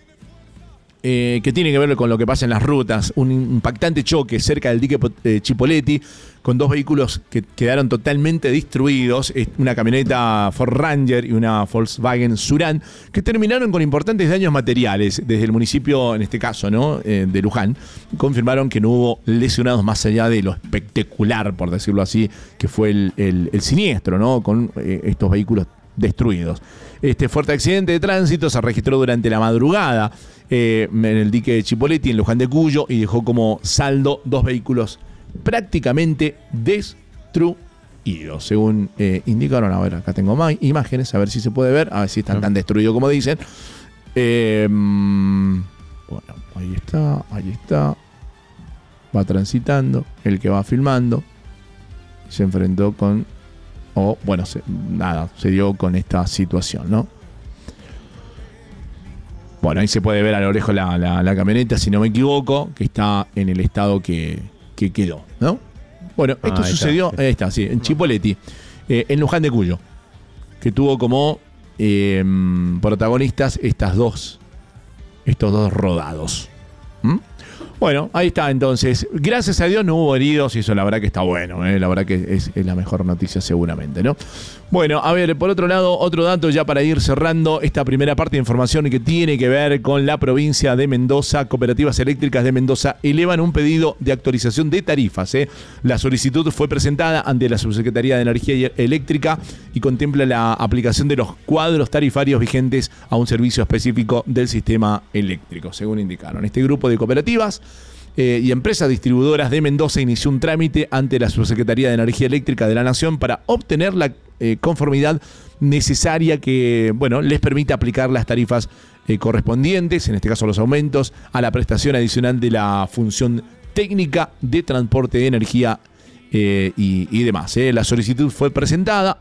eh, que tiene que ver con lo que pasa en las rutas. Un impactante choque cerca del dique eh, Chipoleti, con dos vehículos que quedaron totalmente destruidos, una camioneta Ford Ranger y una Volkswagen Surán, que terminaron con importantes daños materiales. Desde el municipio, en este caso, ¿no? eh, de Luján, confirmaron que no hubo lesionados más allá de lo espectacular, por decirlo así, que fue el, el, el siniestro, ¿no? Con eh, estos vehículos destruidos. Este fuerte accidente de tránsito se registró durante la madrugada eh, en el dique de Chipoleti, en Luján de Cuyo, y dejó como saldo dos vehículos prácticamente destruidos, según eh, indicaron. A ver, acá tengo más imágenes, a ver si se puede ver, a ver si están tan destruidos como dicen. Eh, bueno, ahí está, ahí está. Va transitando, el que va filmando se enfrentó con, o bueno, se, nada, se dio con esta situación, ¿no? Bueno, ahí se puede ver a lo lejos la, la, la camioneta, si no me equivoco, que está en el estado que, que quedó, ¿no? Bueno, esto Ah, ahí sucedió, está. ahí está, sí, en Chipoleti, eh, en Luján de Cuyo, que tuvo como eh, protagonistas estas dos, estos dos rodados. ¿Mm? Bueno, ahí está entonces. Gracias a Dios no hubo heridos y eso la verdad que está bueno, ¿eh? La verdad que es, es la mejor noticia seguramente, ¿no? Bueno, a ver, por otro lado, otro dato ya para ir cerrando esta primera parte de información que tiene que ver con la provincia de Mendoza. Cooperativas Eléctricas de Mendoza elevan un pedido de actualización de tarifas, ¿eh? La solicitud fue presentada ante la Subsecretaría de Energía Eléctrica y contempla la aplicación de los cuadros tarifarios vigentes a un servicio específico del sistema eléctrico, según indicaron. Este grupo de cooperativas Eh, y empresas distribuidoras de Mendoza inició un trámite ante la Subsecretaría de Energía Eléctrica de la Nación para obtener la eh, conformidad necesaria que, bueno, les permita aplicar las tarifas eh, correspondientes, en este caso los aumentos, a la prestación adicional de la función técnica de transporte de energía eh, y, y demás. Eh. La solicitud fue presentada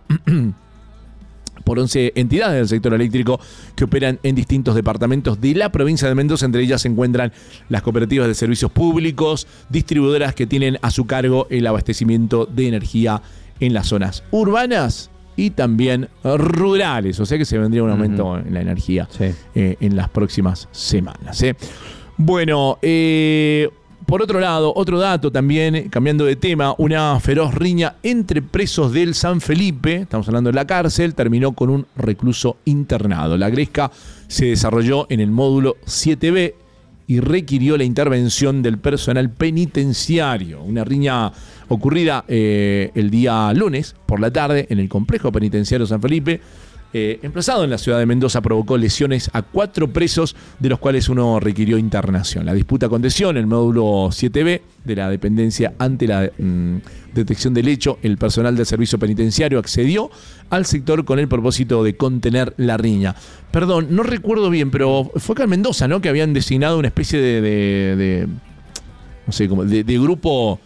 por once entidades del sector eléctrico que operan en distintos departamentos de la provincia de Mendoza. Entre ellas se encuentran las cooperativas de servicios públicos, distribuidoras que tienen a su cargo el abastecimiento de energía en las zonas urbanas y también rurales. O sea que se vendría un aumento uh-huh. en la energía sí. eh, en las próximas semanas. ¿eh? Bueno, eh... por otro lado, otro dato también, cambiando de tema, una feroz riña entre presos del San Felipe, estamos hablando de la cárcel, terminó con un recluso internado. La gresca se desarrolló en el módulo siete B y requirió la intervención del personal penitenciario. Una riña ocurrida eh, el día lunes por la tarde en el complejo penitenciario San Felipe, Eh, emplazado en la ciudad de Mendoza, provocó lesiones a cuatro presos, de los cuales uno requirió internación. La disputa aconteció en el módulo siete B de la dependencia. Ante la mmm, detección del hecho, el personal del servicio penitenciario accedió al sector con el propósito de contener la riña. Perdón, no recuerdo bien, pero fue acá en Mendoza, ¿no?, que habían designado una especie de, de, de no sé, como de, de grupo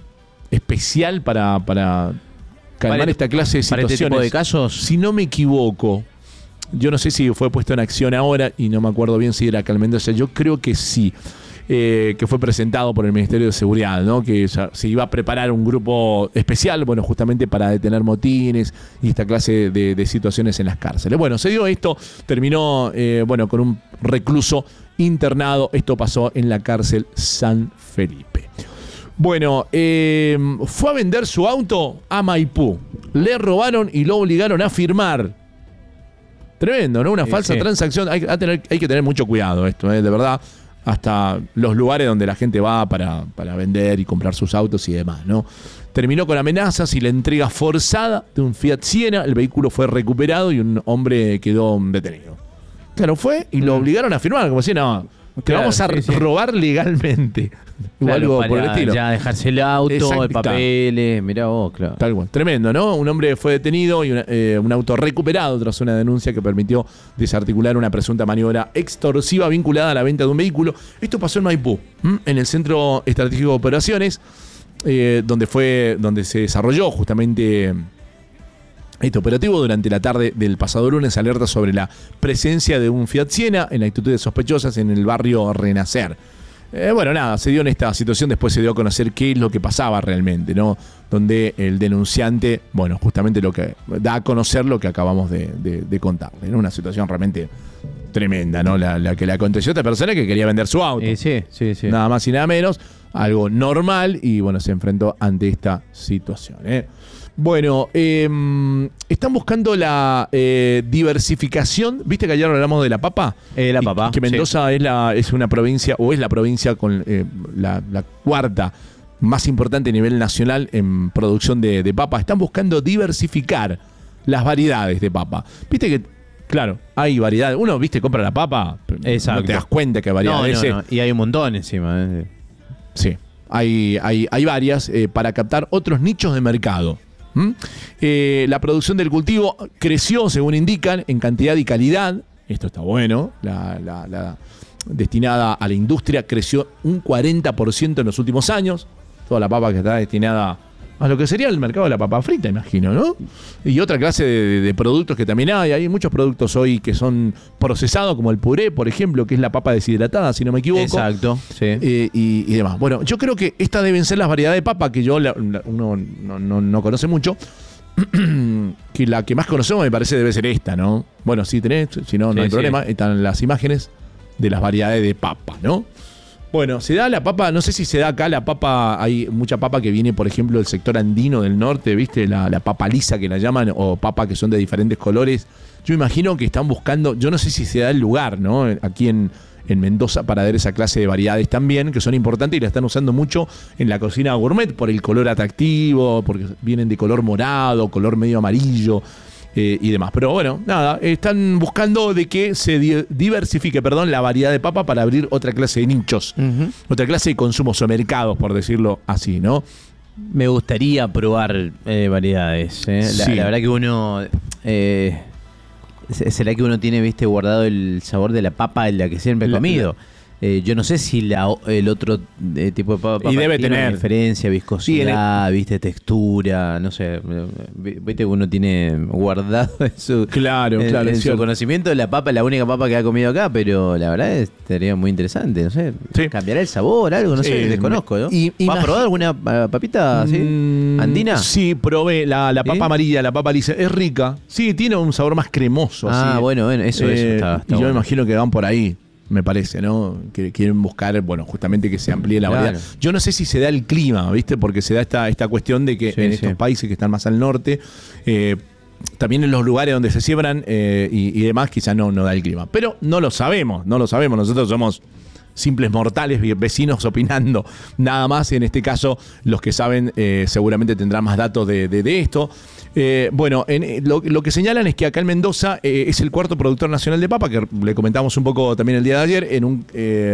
especial para... para calmar para, esta clase de situaciones. Para este tipo de casos. Si no me equivoco, yo no sé si fue puesto en acción ahora y no me acuerdo bien si era acá en Mendoza. Yo creo que sí, eh, que fue presentado por el Ministerio de Seguridad, ¿no? Que se iba a preparar un grupo especial, bueno, justamente para detener motines y esta clase de, de situaciones en las cárceles. Bueno, se dio esto, terminó, eh, bueno, con un recluso internado. Esto pasó en la cárcel San Felipe. Bueno, eh, fue a vender su auto a Maipú. Le robaron y lo obligaron a firmar. Tremendo, ¿no? Una sí, falsa sí. transacción. Hay, a tener, hay que tener mucho cuidado esto, ¿eh? De verdad. Hasta los lugares donde la gente va para, para vender y comprar sus autos y demás, ¿no? Terminó con amenazas y la entrega forzada de un Fiat Siena. El vehículo fue recuperado y un hombre quedó detenido. Claro, fue y lo obligaron a firmar. Como si no, te claro, vamos a sí, sí. robar legalmente. O claro, algo por el estilo. Ya dejarse el auto, Exacto. el papeles, mirá vos, claro. Tal cual. Tremendo, ¿no? Un hombre fue detenido y una, eh, un auto recuperado tras una denuncia que permitió desarticular una presunta maniobra extorsiva vinculada a la venta de un vehículo. Esto pasó en Maipú, ¿m? en el Centro Estratégico de Operaciones, eh, donde fue, donde se desarrolló justamente este operativo. Durante la tarde del pasado lunes, alerta sobre la presencia de un Fiat Siena en actitudes sospechosas en el barrio Renacer. Eh, bueno, nada, se dio en esta situación, después se dio a conocer qué es lo que pasaba realmente, ¿no? Donde el denunciante, bueno, justamente lo que da a conocer lo que acabamos de, de, de contarle, ¿no? Una situación realmente tremenda, ¿no? La, la que le aconteció a esta persona que quería vender su auto. Eh, sí, sí, sí. Nada más y nada menos, algo normal y, bueno, se enfrentó ante esta situación, ¿eh? Bueno, eh, están buscando la eh, diversificación. ¿Viste que ayer hablamos de la papa? Eh, la papa. Y que Mendoza sí. es, la, es una provincia, o es la provincia con eh, la, la cuarta más importante a nivel nacional en producción de, de papa. Están buscando diversificar las variedades de papa. Viste que, claro, hay variedades. Uno, viste, compra la papa, Exacto. no te das cuenta que hay variedades. No, no, no. Y hay un montón encima. ¿eh? Sí, hay, hay, hay varias eh, para captar otros nichos de mercado. ¿Mm? Eh, la producción del cultivo creció, según indican, en cantidad y calidad. Esto está bueno. La, la, la destinada a la industria creció un cuarenta por ciento en los últimos años. Toda la papa que está destinada a lo que sería el mercado de la papa frita, imagino, ¿no? Y otra clase de, de productos que también hay. Hay muchos productos hoy que son procesados, como el puré, por ejemplo, que es la papa deshidratada, si no me equivoco. Exacto, sí. Eh, y, y demás. Bueno, yo creo que estas deben ser las variedades de papa que yo la, la, uno no, no, no conoce mucho. Que la que más conocemos me parece debe ser esta, ¿no? Bueno, si tenés, si no, no sí, hay sí. problema. Están las imágenes de las variedades de papa, ¿no? Bueno, se da la papa, no sé si se da acá la papa, hay mucha papa que viene, por ejemplo, del sector andino del norte, ¿viste? La, la papa lisa que la llaman, o papa que son de diferentes colores. Yo imagino que están buscando, yo no sé si se da el lugar, ¿no? Aquí en, en Mendoza para dar esa clase de variedades también, que son importantes y la están usando mucho en la cocina gourmet por el color atractivo, porque vienen de color morado, color medio amarillo. Eh, y demás. Pero bueno, nada, están buscando de que se di- diversifique, perdón, la variedad de papa para abrir otra clase de nichos, uh-huh. otra clase de consumos o mercados, por decirlo así, ¿no? Me gustaría probar eh, variedades. ¿eh? La, Sí. la verdad que uno... Eh, ¿Será que uno tiene, viste, guardado el sabor de la papa en la que siempre ha La- comido? Eh, yo no sé si la, el otro eh, tipo de papa Y debe tiene tener. una diferencia, viscosidad, Sí, viste, textura, no sé. Viste que uno tiene guardado en su, Claro, en, claro, en es su cierto. conocimiento la papa, la única papa que ha comido acá, pero la verdad es, sería muy interesante, no sé. Sí. ¿Cambiará el sabor, algo? No sé, Eh, desconozco, ¿no? y- ¿Has imagi- probado alguna eh, papita así? Mm, ¿Andina? Sí, probé la, la papa ¿Sí? amarilla, la papa lisa. Es rica. Sí, tiene un sabor más cremoso. Ah, así. bueno, bueno, eso, eso Eh, está, está Y yo bueno. me imagino que van por ahí, me parece, ¿no? Que quieren buscar, bueno, justamente que se amplíe la Claro. variedad. Yo no sé si se da el clima, ¿viste? Porque se da esta, esta cuestión de que Sí, en sí. estos países que están más al norte, eh, también en los lugares donde se siembran eh, y, y demás, quizás no, no da el clima. Pero no lo sabemos, no lo sabemos. Nosotros somos simples mortales, vecinos opinando. Nada más, en este caso, los que saben eh, seguramente tendrán más datos de, de, de esto. Eh, bueno, en, lo, lo que señalan es que acá en Mendoza eh, es el cuarto productor nacional de papa, que le comentamos un poco también el día de ayer, en un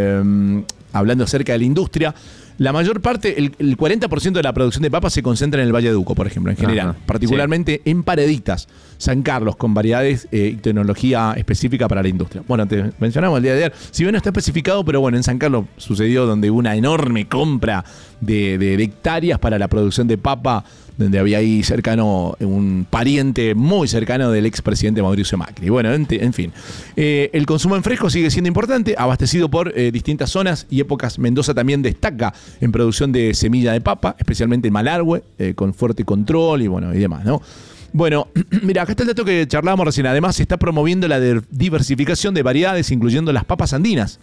eh, hablando acerca de la industria. La mayor parte, el, el cuarenta por ciento de la producción de papas se concentra en el Valle de Uco, por ejemplo, en general. Ajá, particularmente sí. en Pareditas, San Carlos, con variedades eh, y tecnología específica para la industria. Bueno, te mencionamos el día de ayer. Si bien no está especificado, pero bueno, en San Carlos sucedió donde hubo una enorme compra de, de, de hectáreas para la producción de papa, donde había ahí cercano un pariente muy cercano del expresidente Mauricio Macri. Bueno, en, en fin. Eh, el consumo en fresco sigue siendo importante, abastecido por eh, distintas zonas y épocas. Mendoza también destaca en producción de semilla de papa, especialmente en Malargüe, eh, con fuerte control y bueno, y demás, ¿no? Bueno, mira, acá está el dato que charlábamos recién. Además, se está promoviendo la de- diversificación de variedades, incluyendo las papas andinas.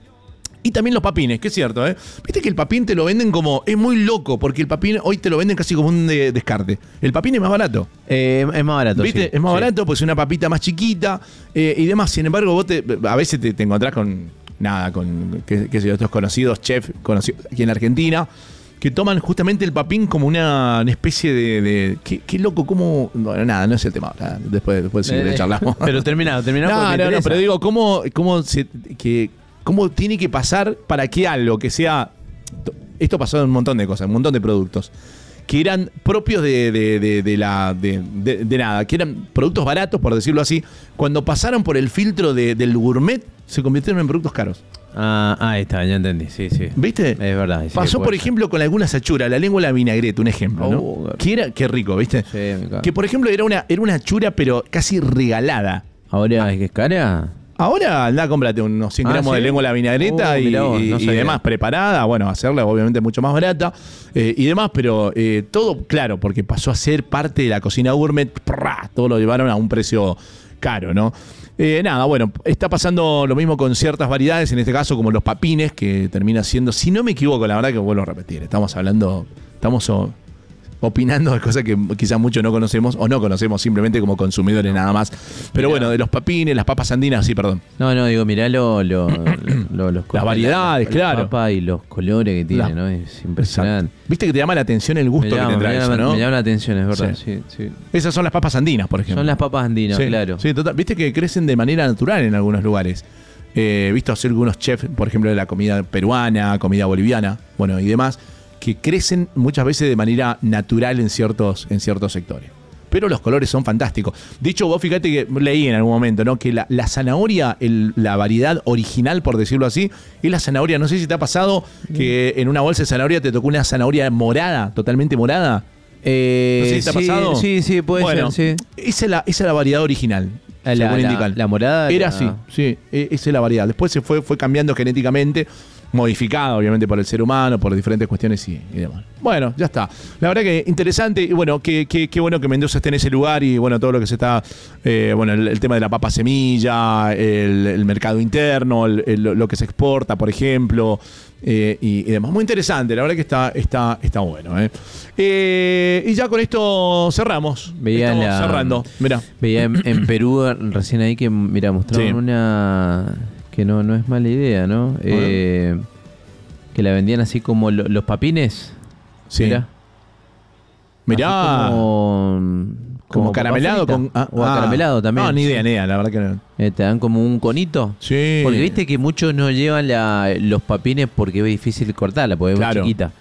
Y también los papines, que es cierto, ¿eh? Viste que el papín te lo venden como... Es muy loco, porque el papín hoy te lo venden casi como un de- descarte. El papín es más barato. Eh, es más barato, ¿Viste? sí, es más sí. barato, pues una papita más chiquita eh, y demás. Sin embargo, vos te, a veces te, te encontrás con... Nada, con... qué, qué sé yo, estos conocidos chefs conocidos aquí en Argentina, que toman justamente el papín como una, una especie de... de qué, qué loco, cómo... Bueno, nada, no es el tema. ahora, Después, después sí, le Eh, charlamos. Pero terminado, terminado. No, porque me no, no, interesa. pero digo, ¿cómo, cómo, se, que, ¿cómo tiene que pasar para que algo que sea... Esto pasó en un montón de cosas, un montón de productos, que eran propios de, de, de, de la de, de, de nada, que eran productos baratos, por decirlo así, cuando pasaron por el filtro de, del gourmet, se convirtieron en productos caros. Ah, ahí está, ya entendí, sí, sí. ¿Viste? Es verdad. sí, Pasó, por puede ejemplo, con algunas achuras, la lengua de la vinagreta, un ejemplo, ¿no? Oh, que era, qué rico, ¿viste? ser. Sí, me cago. Que, por ejemplo, era una, era una chura, pero casi regalada. Ahora, ¿es que es cara? Ahora andá, cómprate unos cien Ah, gramos ¿sí? de lengua de la vinagreta Oh, y, mirá vos, y- no y sabía. demás preparada. Bueno, hacerla obviamente mucho más barata eh, y demás, pero eh, todo claro, porque pasó a ser parte de la cocina gourmet. ¡Prá! Todo lo llevaron a un precio caro, ¿no? Eh, nada, bueno, está pasando lo mismo con ciertas variedades, en este caso como los papines, que termina siendo, si no me equivoco, la verdad que vuelvo a repetir, estamos hablando, estamos... o- opinando de cosas que quizás muchos no conocemos o no conocemos simplemente como consumidores nada más. Pero Mirá. bueno, de los papines, las papas andinas, sí, perdón. No, no, digo, mirá lo, lo, lo- los Las variedades, las claro. papas y los colores que tiene, La- ¿no? Es impresionante. Exacto. Viste que te llama la atención el gusto Me llama, que tendrá me eso, llama- ¿no? me llama la atención, es verdad. Sí. Sí, sí. Esas son las papas andinas, por ejemplo. Son las papas andinas, Sí, claro. Sí, total. Viste que crecen de manera natural en algunos lugares. Eh, visto hacer algunos chefs, por ejemplo, de la comida peruana, comida boliviana, bueno, y demás, que crecen muchas veces de manera natural en ciertos, en ciertos sectores. Pero los colores son fantásticos. De hecho, vos fíjate que leí en algún momento, ¿no? Que la, la zanahoria, el- la variedad original, por decirlo así, es la zanahoria. No sé si te ha pasado que en una bolsa de zanahoria te tocó una zanahoria morada, totalmente morada. Eh, ¿No sé si te ha sí, pasado? Sí, sí, puede bueno, ser, sí. Esa es la, esa es la variedad original. La, según la, indican. la morada. Era la... así, sí, e- esa es la variedad. Después se fue, fue cambiando genéticamente, modificada obviamente por el ser humano, por diferentes cuestiones y, y demás. Bueno, ya está. La verdad que interesante y bueno, qué que, que bueno que Mendoza esté en ese lugar y bueno, todo lo que se está, eh, bueno, el, el tema de la papa semilla, el, el mercado interno, el, el, lo que se exporta, por ejemplo. Eh, y, y demás. Muy interesante, la verdad que está, está, está bueno. Eh. Eh, y ya con esto cerramos. Veía Estamos la, cerrando. Mirá. Veía en, en Perú recién ahí que, mira, mostraron Sí. una que no, no es mala idea, ¿no? Eh, que la vendían así como lo, los papines. Sí. Mirá. Mirá. Así como, Como como caramelado papa con. frita. O acaramelado también. No, ni idea, sí. ni idea, la verdad que no. Eh, te dan como un conito. Sí. Porque viste que muchos no llevan la, los papines porque es difícil cortarla, porque es Claro. muy chiquita.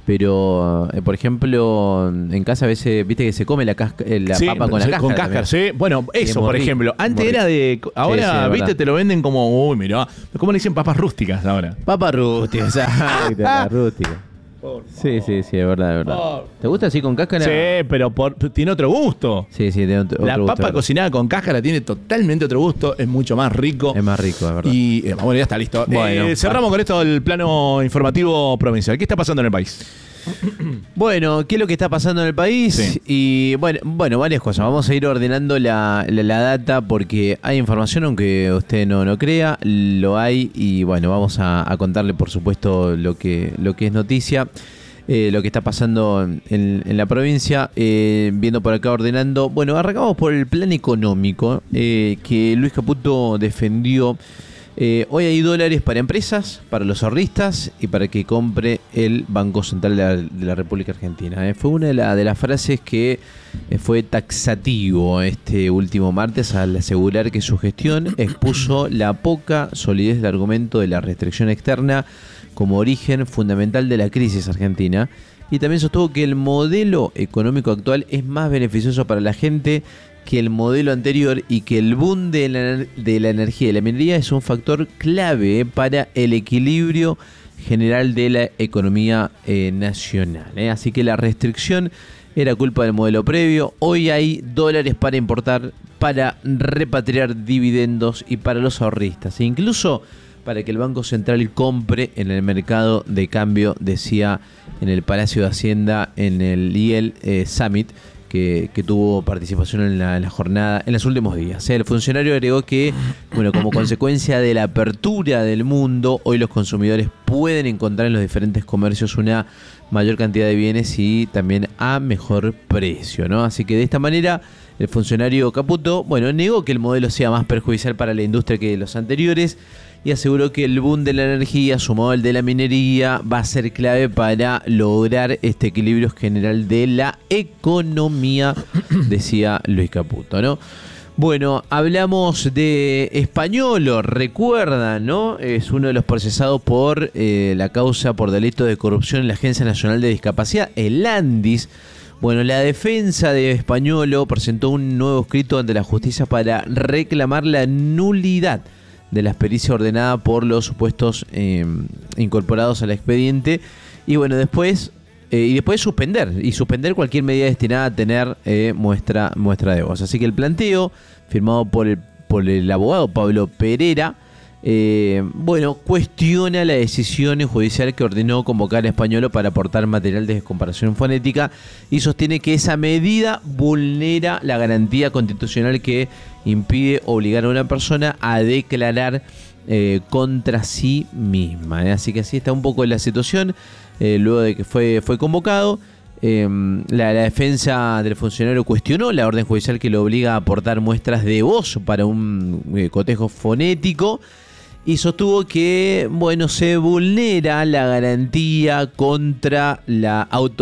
Pero, eh, por ejemplo, en casa a veces, viste que se come la, casca, eh, la Sí, papa con la sí, cáscara. Con cáscara, también. sí. Bueno, Sí, eso, muy por rico, ejemplo. Antes muy era de. Ahora, Sí, sí, es viste, verdad. te lo venden como. Uy, mirá. ¿Cómo le dicen papas rústicas ahora? Papa rústica, exacto, la rústica. Sí, sí, sí, es verdad, es verdad. Por- ¿Te gusta así con cáscara? Sí, pero por- tiene otro gusto. Sí, sí, tiene otro, La otro gusto, papa es verdad. cocinada con cáscara tiene totalmente otro gusto, es mucho más rico. Es más rico, es verdad. Y eh, bueno, ya está listo. Bueno, Eh, cerramos con esto el plano informativo provincial. ¿Qué está pasando en el país? Bueno, ¿qué es lo que está pasando en el país? Sí. Y bueno, bueno, varias cosas. Vamos a ir ordenando la, la, la data porque hay información, aunque usted no, no crea, lo hay. Y bueno, vamos a, a contarle, por supuesto, lo que, lo que es noticia. Eh, lo que está pasando en, en la provincia, eh, viendo por acá ordenando. Bueno, arrancamos por el plan económico eh, que Luis Caputo defendió. Eh, hoy hay dólares para empresas, para los ahorristas y para que compre el Banco Central de la, de la República Argentina. Eh, fue una de, la, de las frases que eh, fue taxativo este último martes al asegurar que su gestión expuso la poca solidez del argumento de la restricción externa como origen fundamental de la crisis argentina, y también sostuvo que el modelo económico actual es más beneficioso para la gente que el modelo anterior y que el boom de la, de la energía y la minería es un factor clave para el equilibrio general de la economía eh, nacional. ¿eh? Así que la restricción era culpa del modelo previo. Hoy hay dólares para importar, para repatriar dividendos y para los ahorristas. E incluso para que el Banco Central compre en el mercado de cambio, decía en el Palacio de Hacienda, en el I E L eh, Summit, que, que tuvo participación en la, en la jornada, en los últimos días. El funcionario agregó que, bueno, como consecuencia de la apertura del mundo, hoy los consumidores pueden encontrar en los diferentes comercios una mayor cantidad de bienes y también a mejor precio, ¿no? Así que de esta manera, el funcionario Caputo, bueno, negó que el modelo sea más perjudicial para la industria que los anteriores y aseguró que el boom de la energía sumado al de la minería va a ser clave para lograr este equilibrio general de la economía, decía Luis Caputo, ¿no? Bueno, hablamos de Españolo, recuerdan, ¿no? Es uno de los procesados por eh, la causa por delito de corrupción en la Agencia Nacional de Discapacidad, el ANDIS. Bueno, la defensa de Españolo presentó un nuevo escrito ante la justicia para reclamar la nulidad de la pericia ordenada por los supuestos eh, incorporados al expediente y bueno, después eh, y después suspender y suspender cualquier medida destinada a tener eh, muestra, muestra de voz. Así que el planteo, firmado por el, por el abogado Pablo Pereira, eh, bueno, cuestiona la decisión judicial que ordenó convocar a Españolo para aportar material de descomparación fonética y sostiene que esa medida vulnera la garantía constitucional que impide obligar a una persona a declarar eh, contra sí misma. ¿eh? Así que así está un poco la situación, eh, luego de que fue, fue convocado. Eh, la, la defensa del funcionario cuestionó la orden judicial que lo obliga a aportar muestras de voz para un eh, cotejo fonético y sostuvo que, bueno, se vulnera la garantía contra la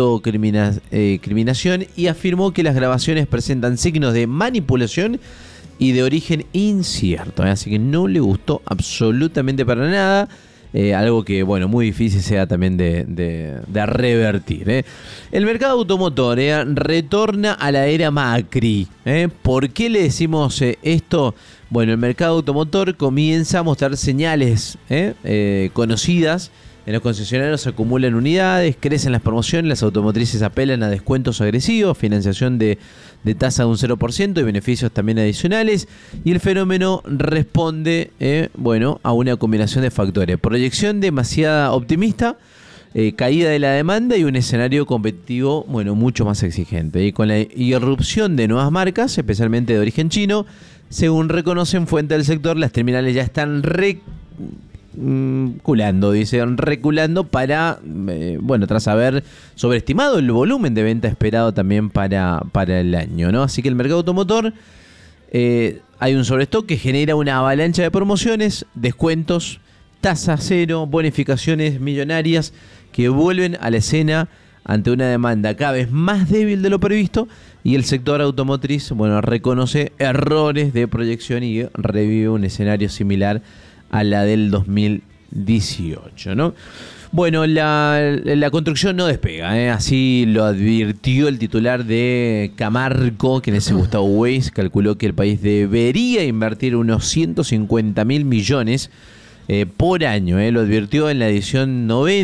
autocriminación eh, y afirmó que las grabaciones presentan signos de manipulación y de origen incierto, ¿eh? Así que no le gustó absolutamente para nada. Eh, algo que, bueno, muy difícil sea también de, de, de revertir. ¿eh? El mercado automotor ¿eh? retorna a la era Macri. ¿eh? ¿Por qué le decimos eh, esto? Bueno, el mercado automotor comienza a mostrar señales ¿eh? Eh, conocidas En los concesionarios se acumulan unidades, crecen las promociones, las automotrices apelan a descuentos agresivos, financiación de, de tasa de un cero por ciento y beneficios también adicionales. Y el fenómeno responde eh, bueno, a una combinación de factores. Proyección demasiada optimista, eh, caída de la demanda y un escenario competitivo bueno, mucho más exigente. Y con la irrupción de nuevas marcas, especialmente de origen chino, según reconocen fuentes del sector, las terminales ya están re... culando, dicen, reculando para, eh, bueno, tras haber sobreestimado el volumen de venta esperado también para, para el año, ¿no? Así que el mercado automotor, eh, hay un sobrestock que genera una avalancha de promociones, descuentos, tasa cero, bonificaciones millonarias que vuelven a la escena ante una demanda cada vez más débil de lo previsto, y el sector automotriz, bueno, reconoce errores de proyección y revive un escenario similar a la del dos mil dieciocho, ¿no? Bueno, la, la construcción no despega, ¿eh? Así lo advirtió el titular de Camargo, quien es Gustavo Weiss, calculó que el país debería invertir unos ciento cincuenta mil millones eh, por año, ¿eh? Lo advirtió en la edición noventa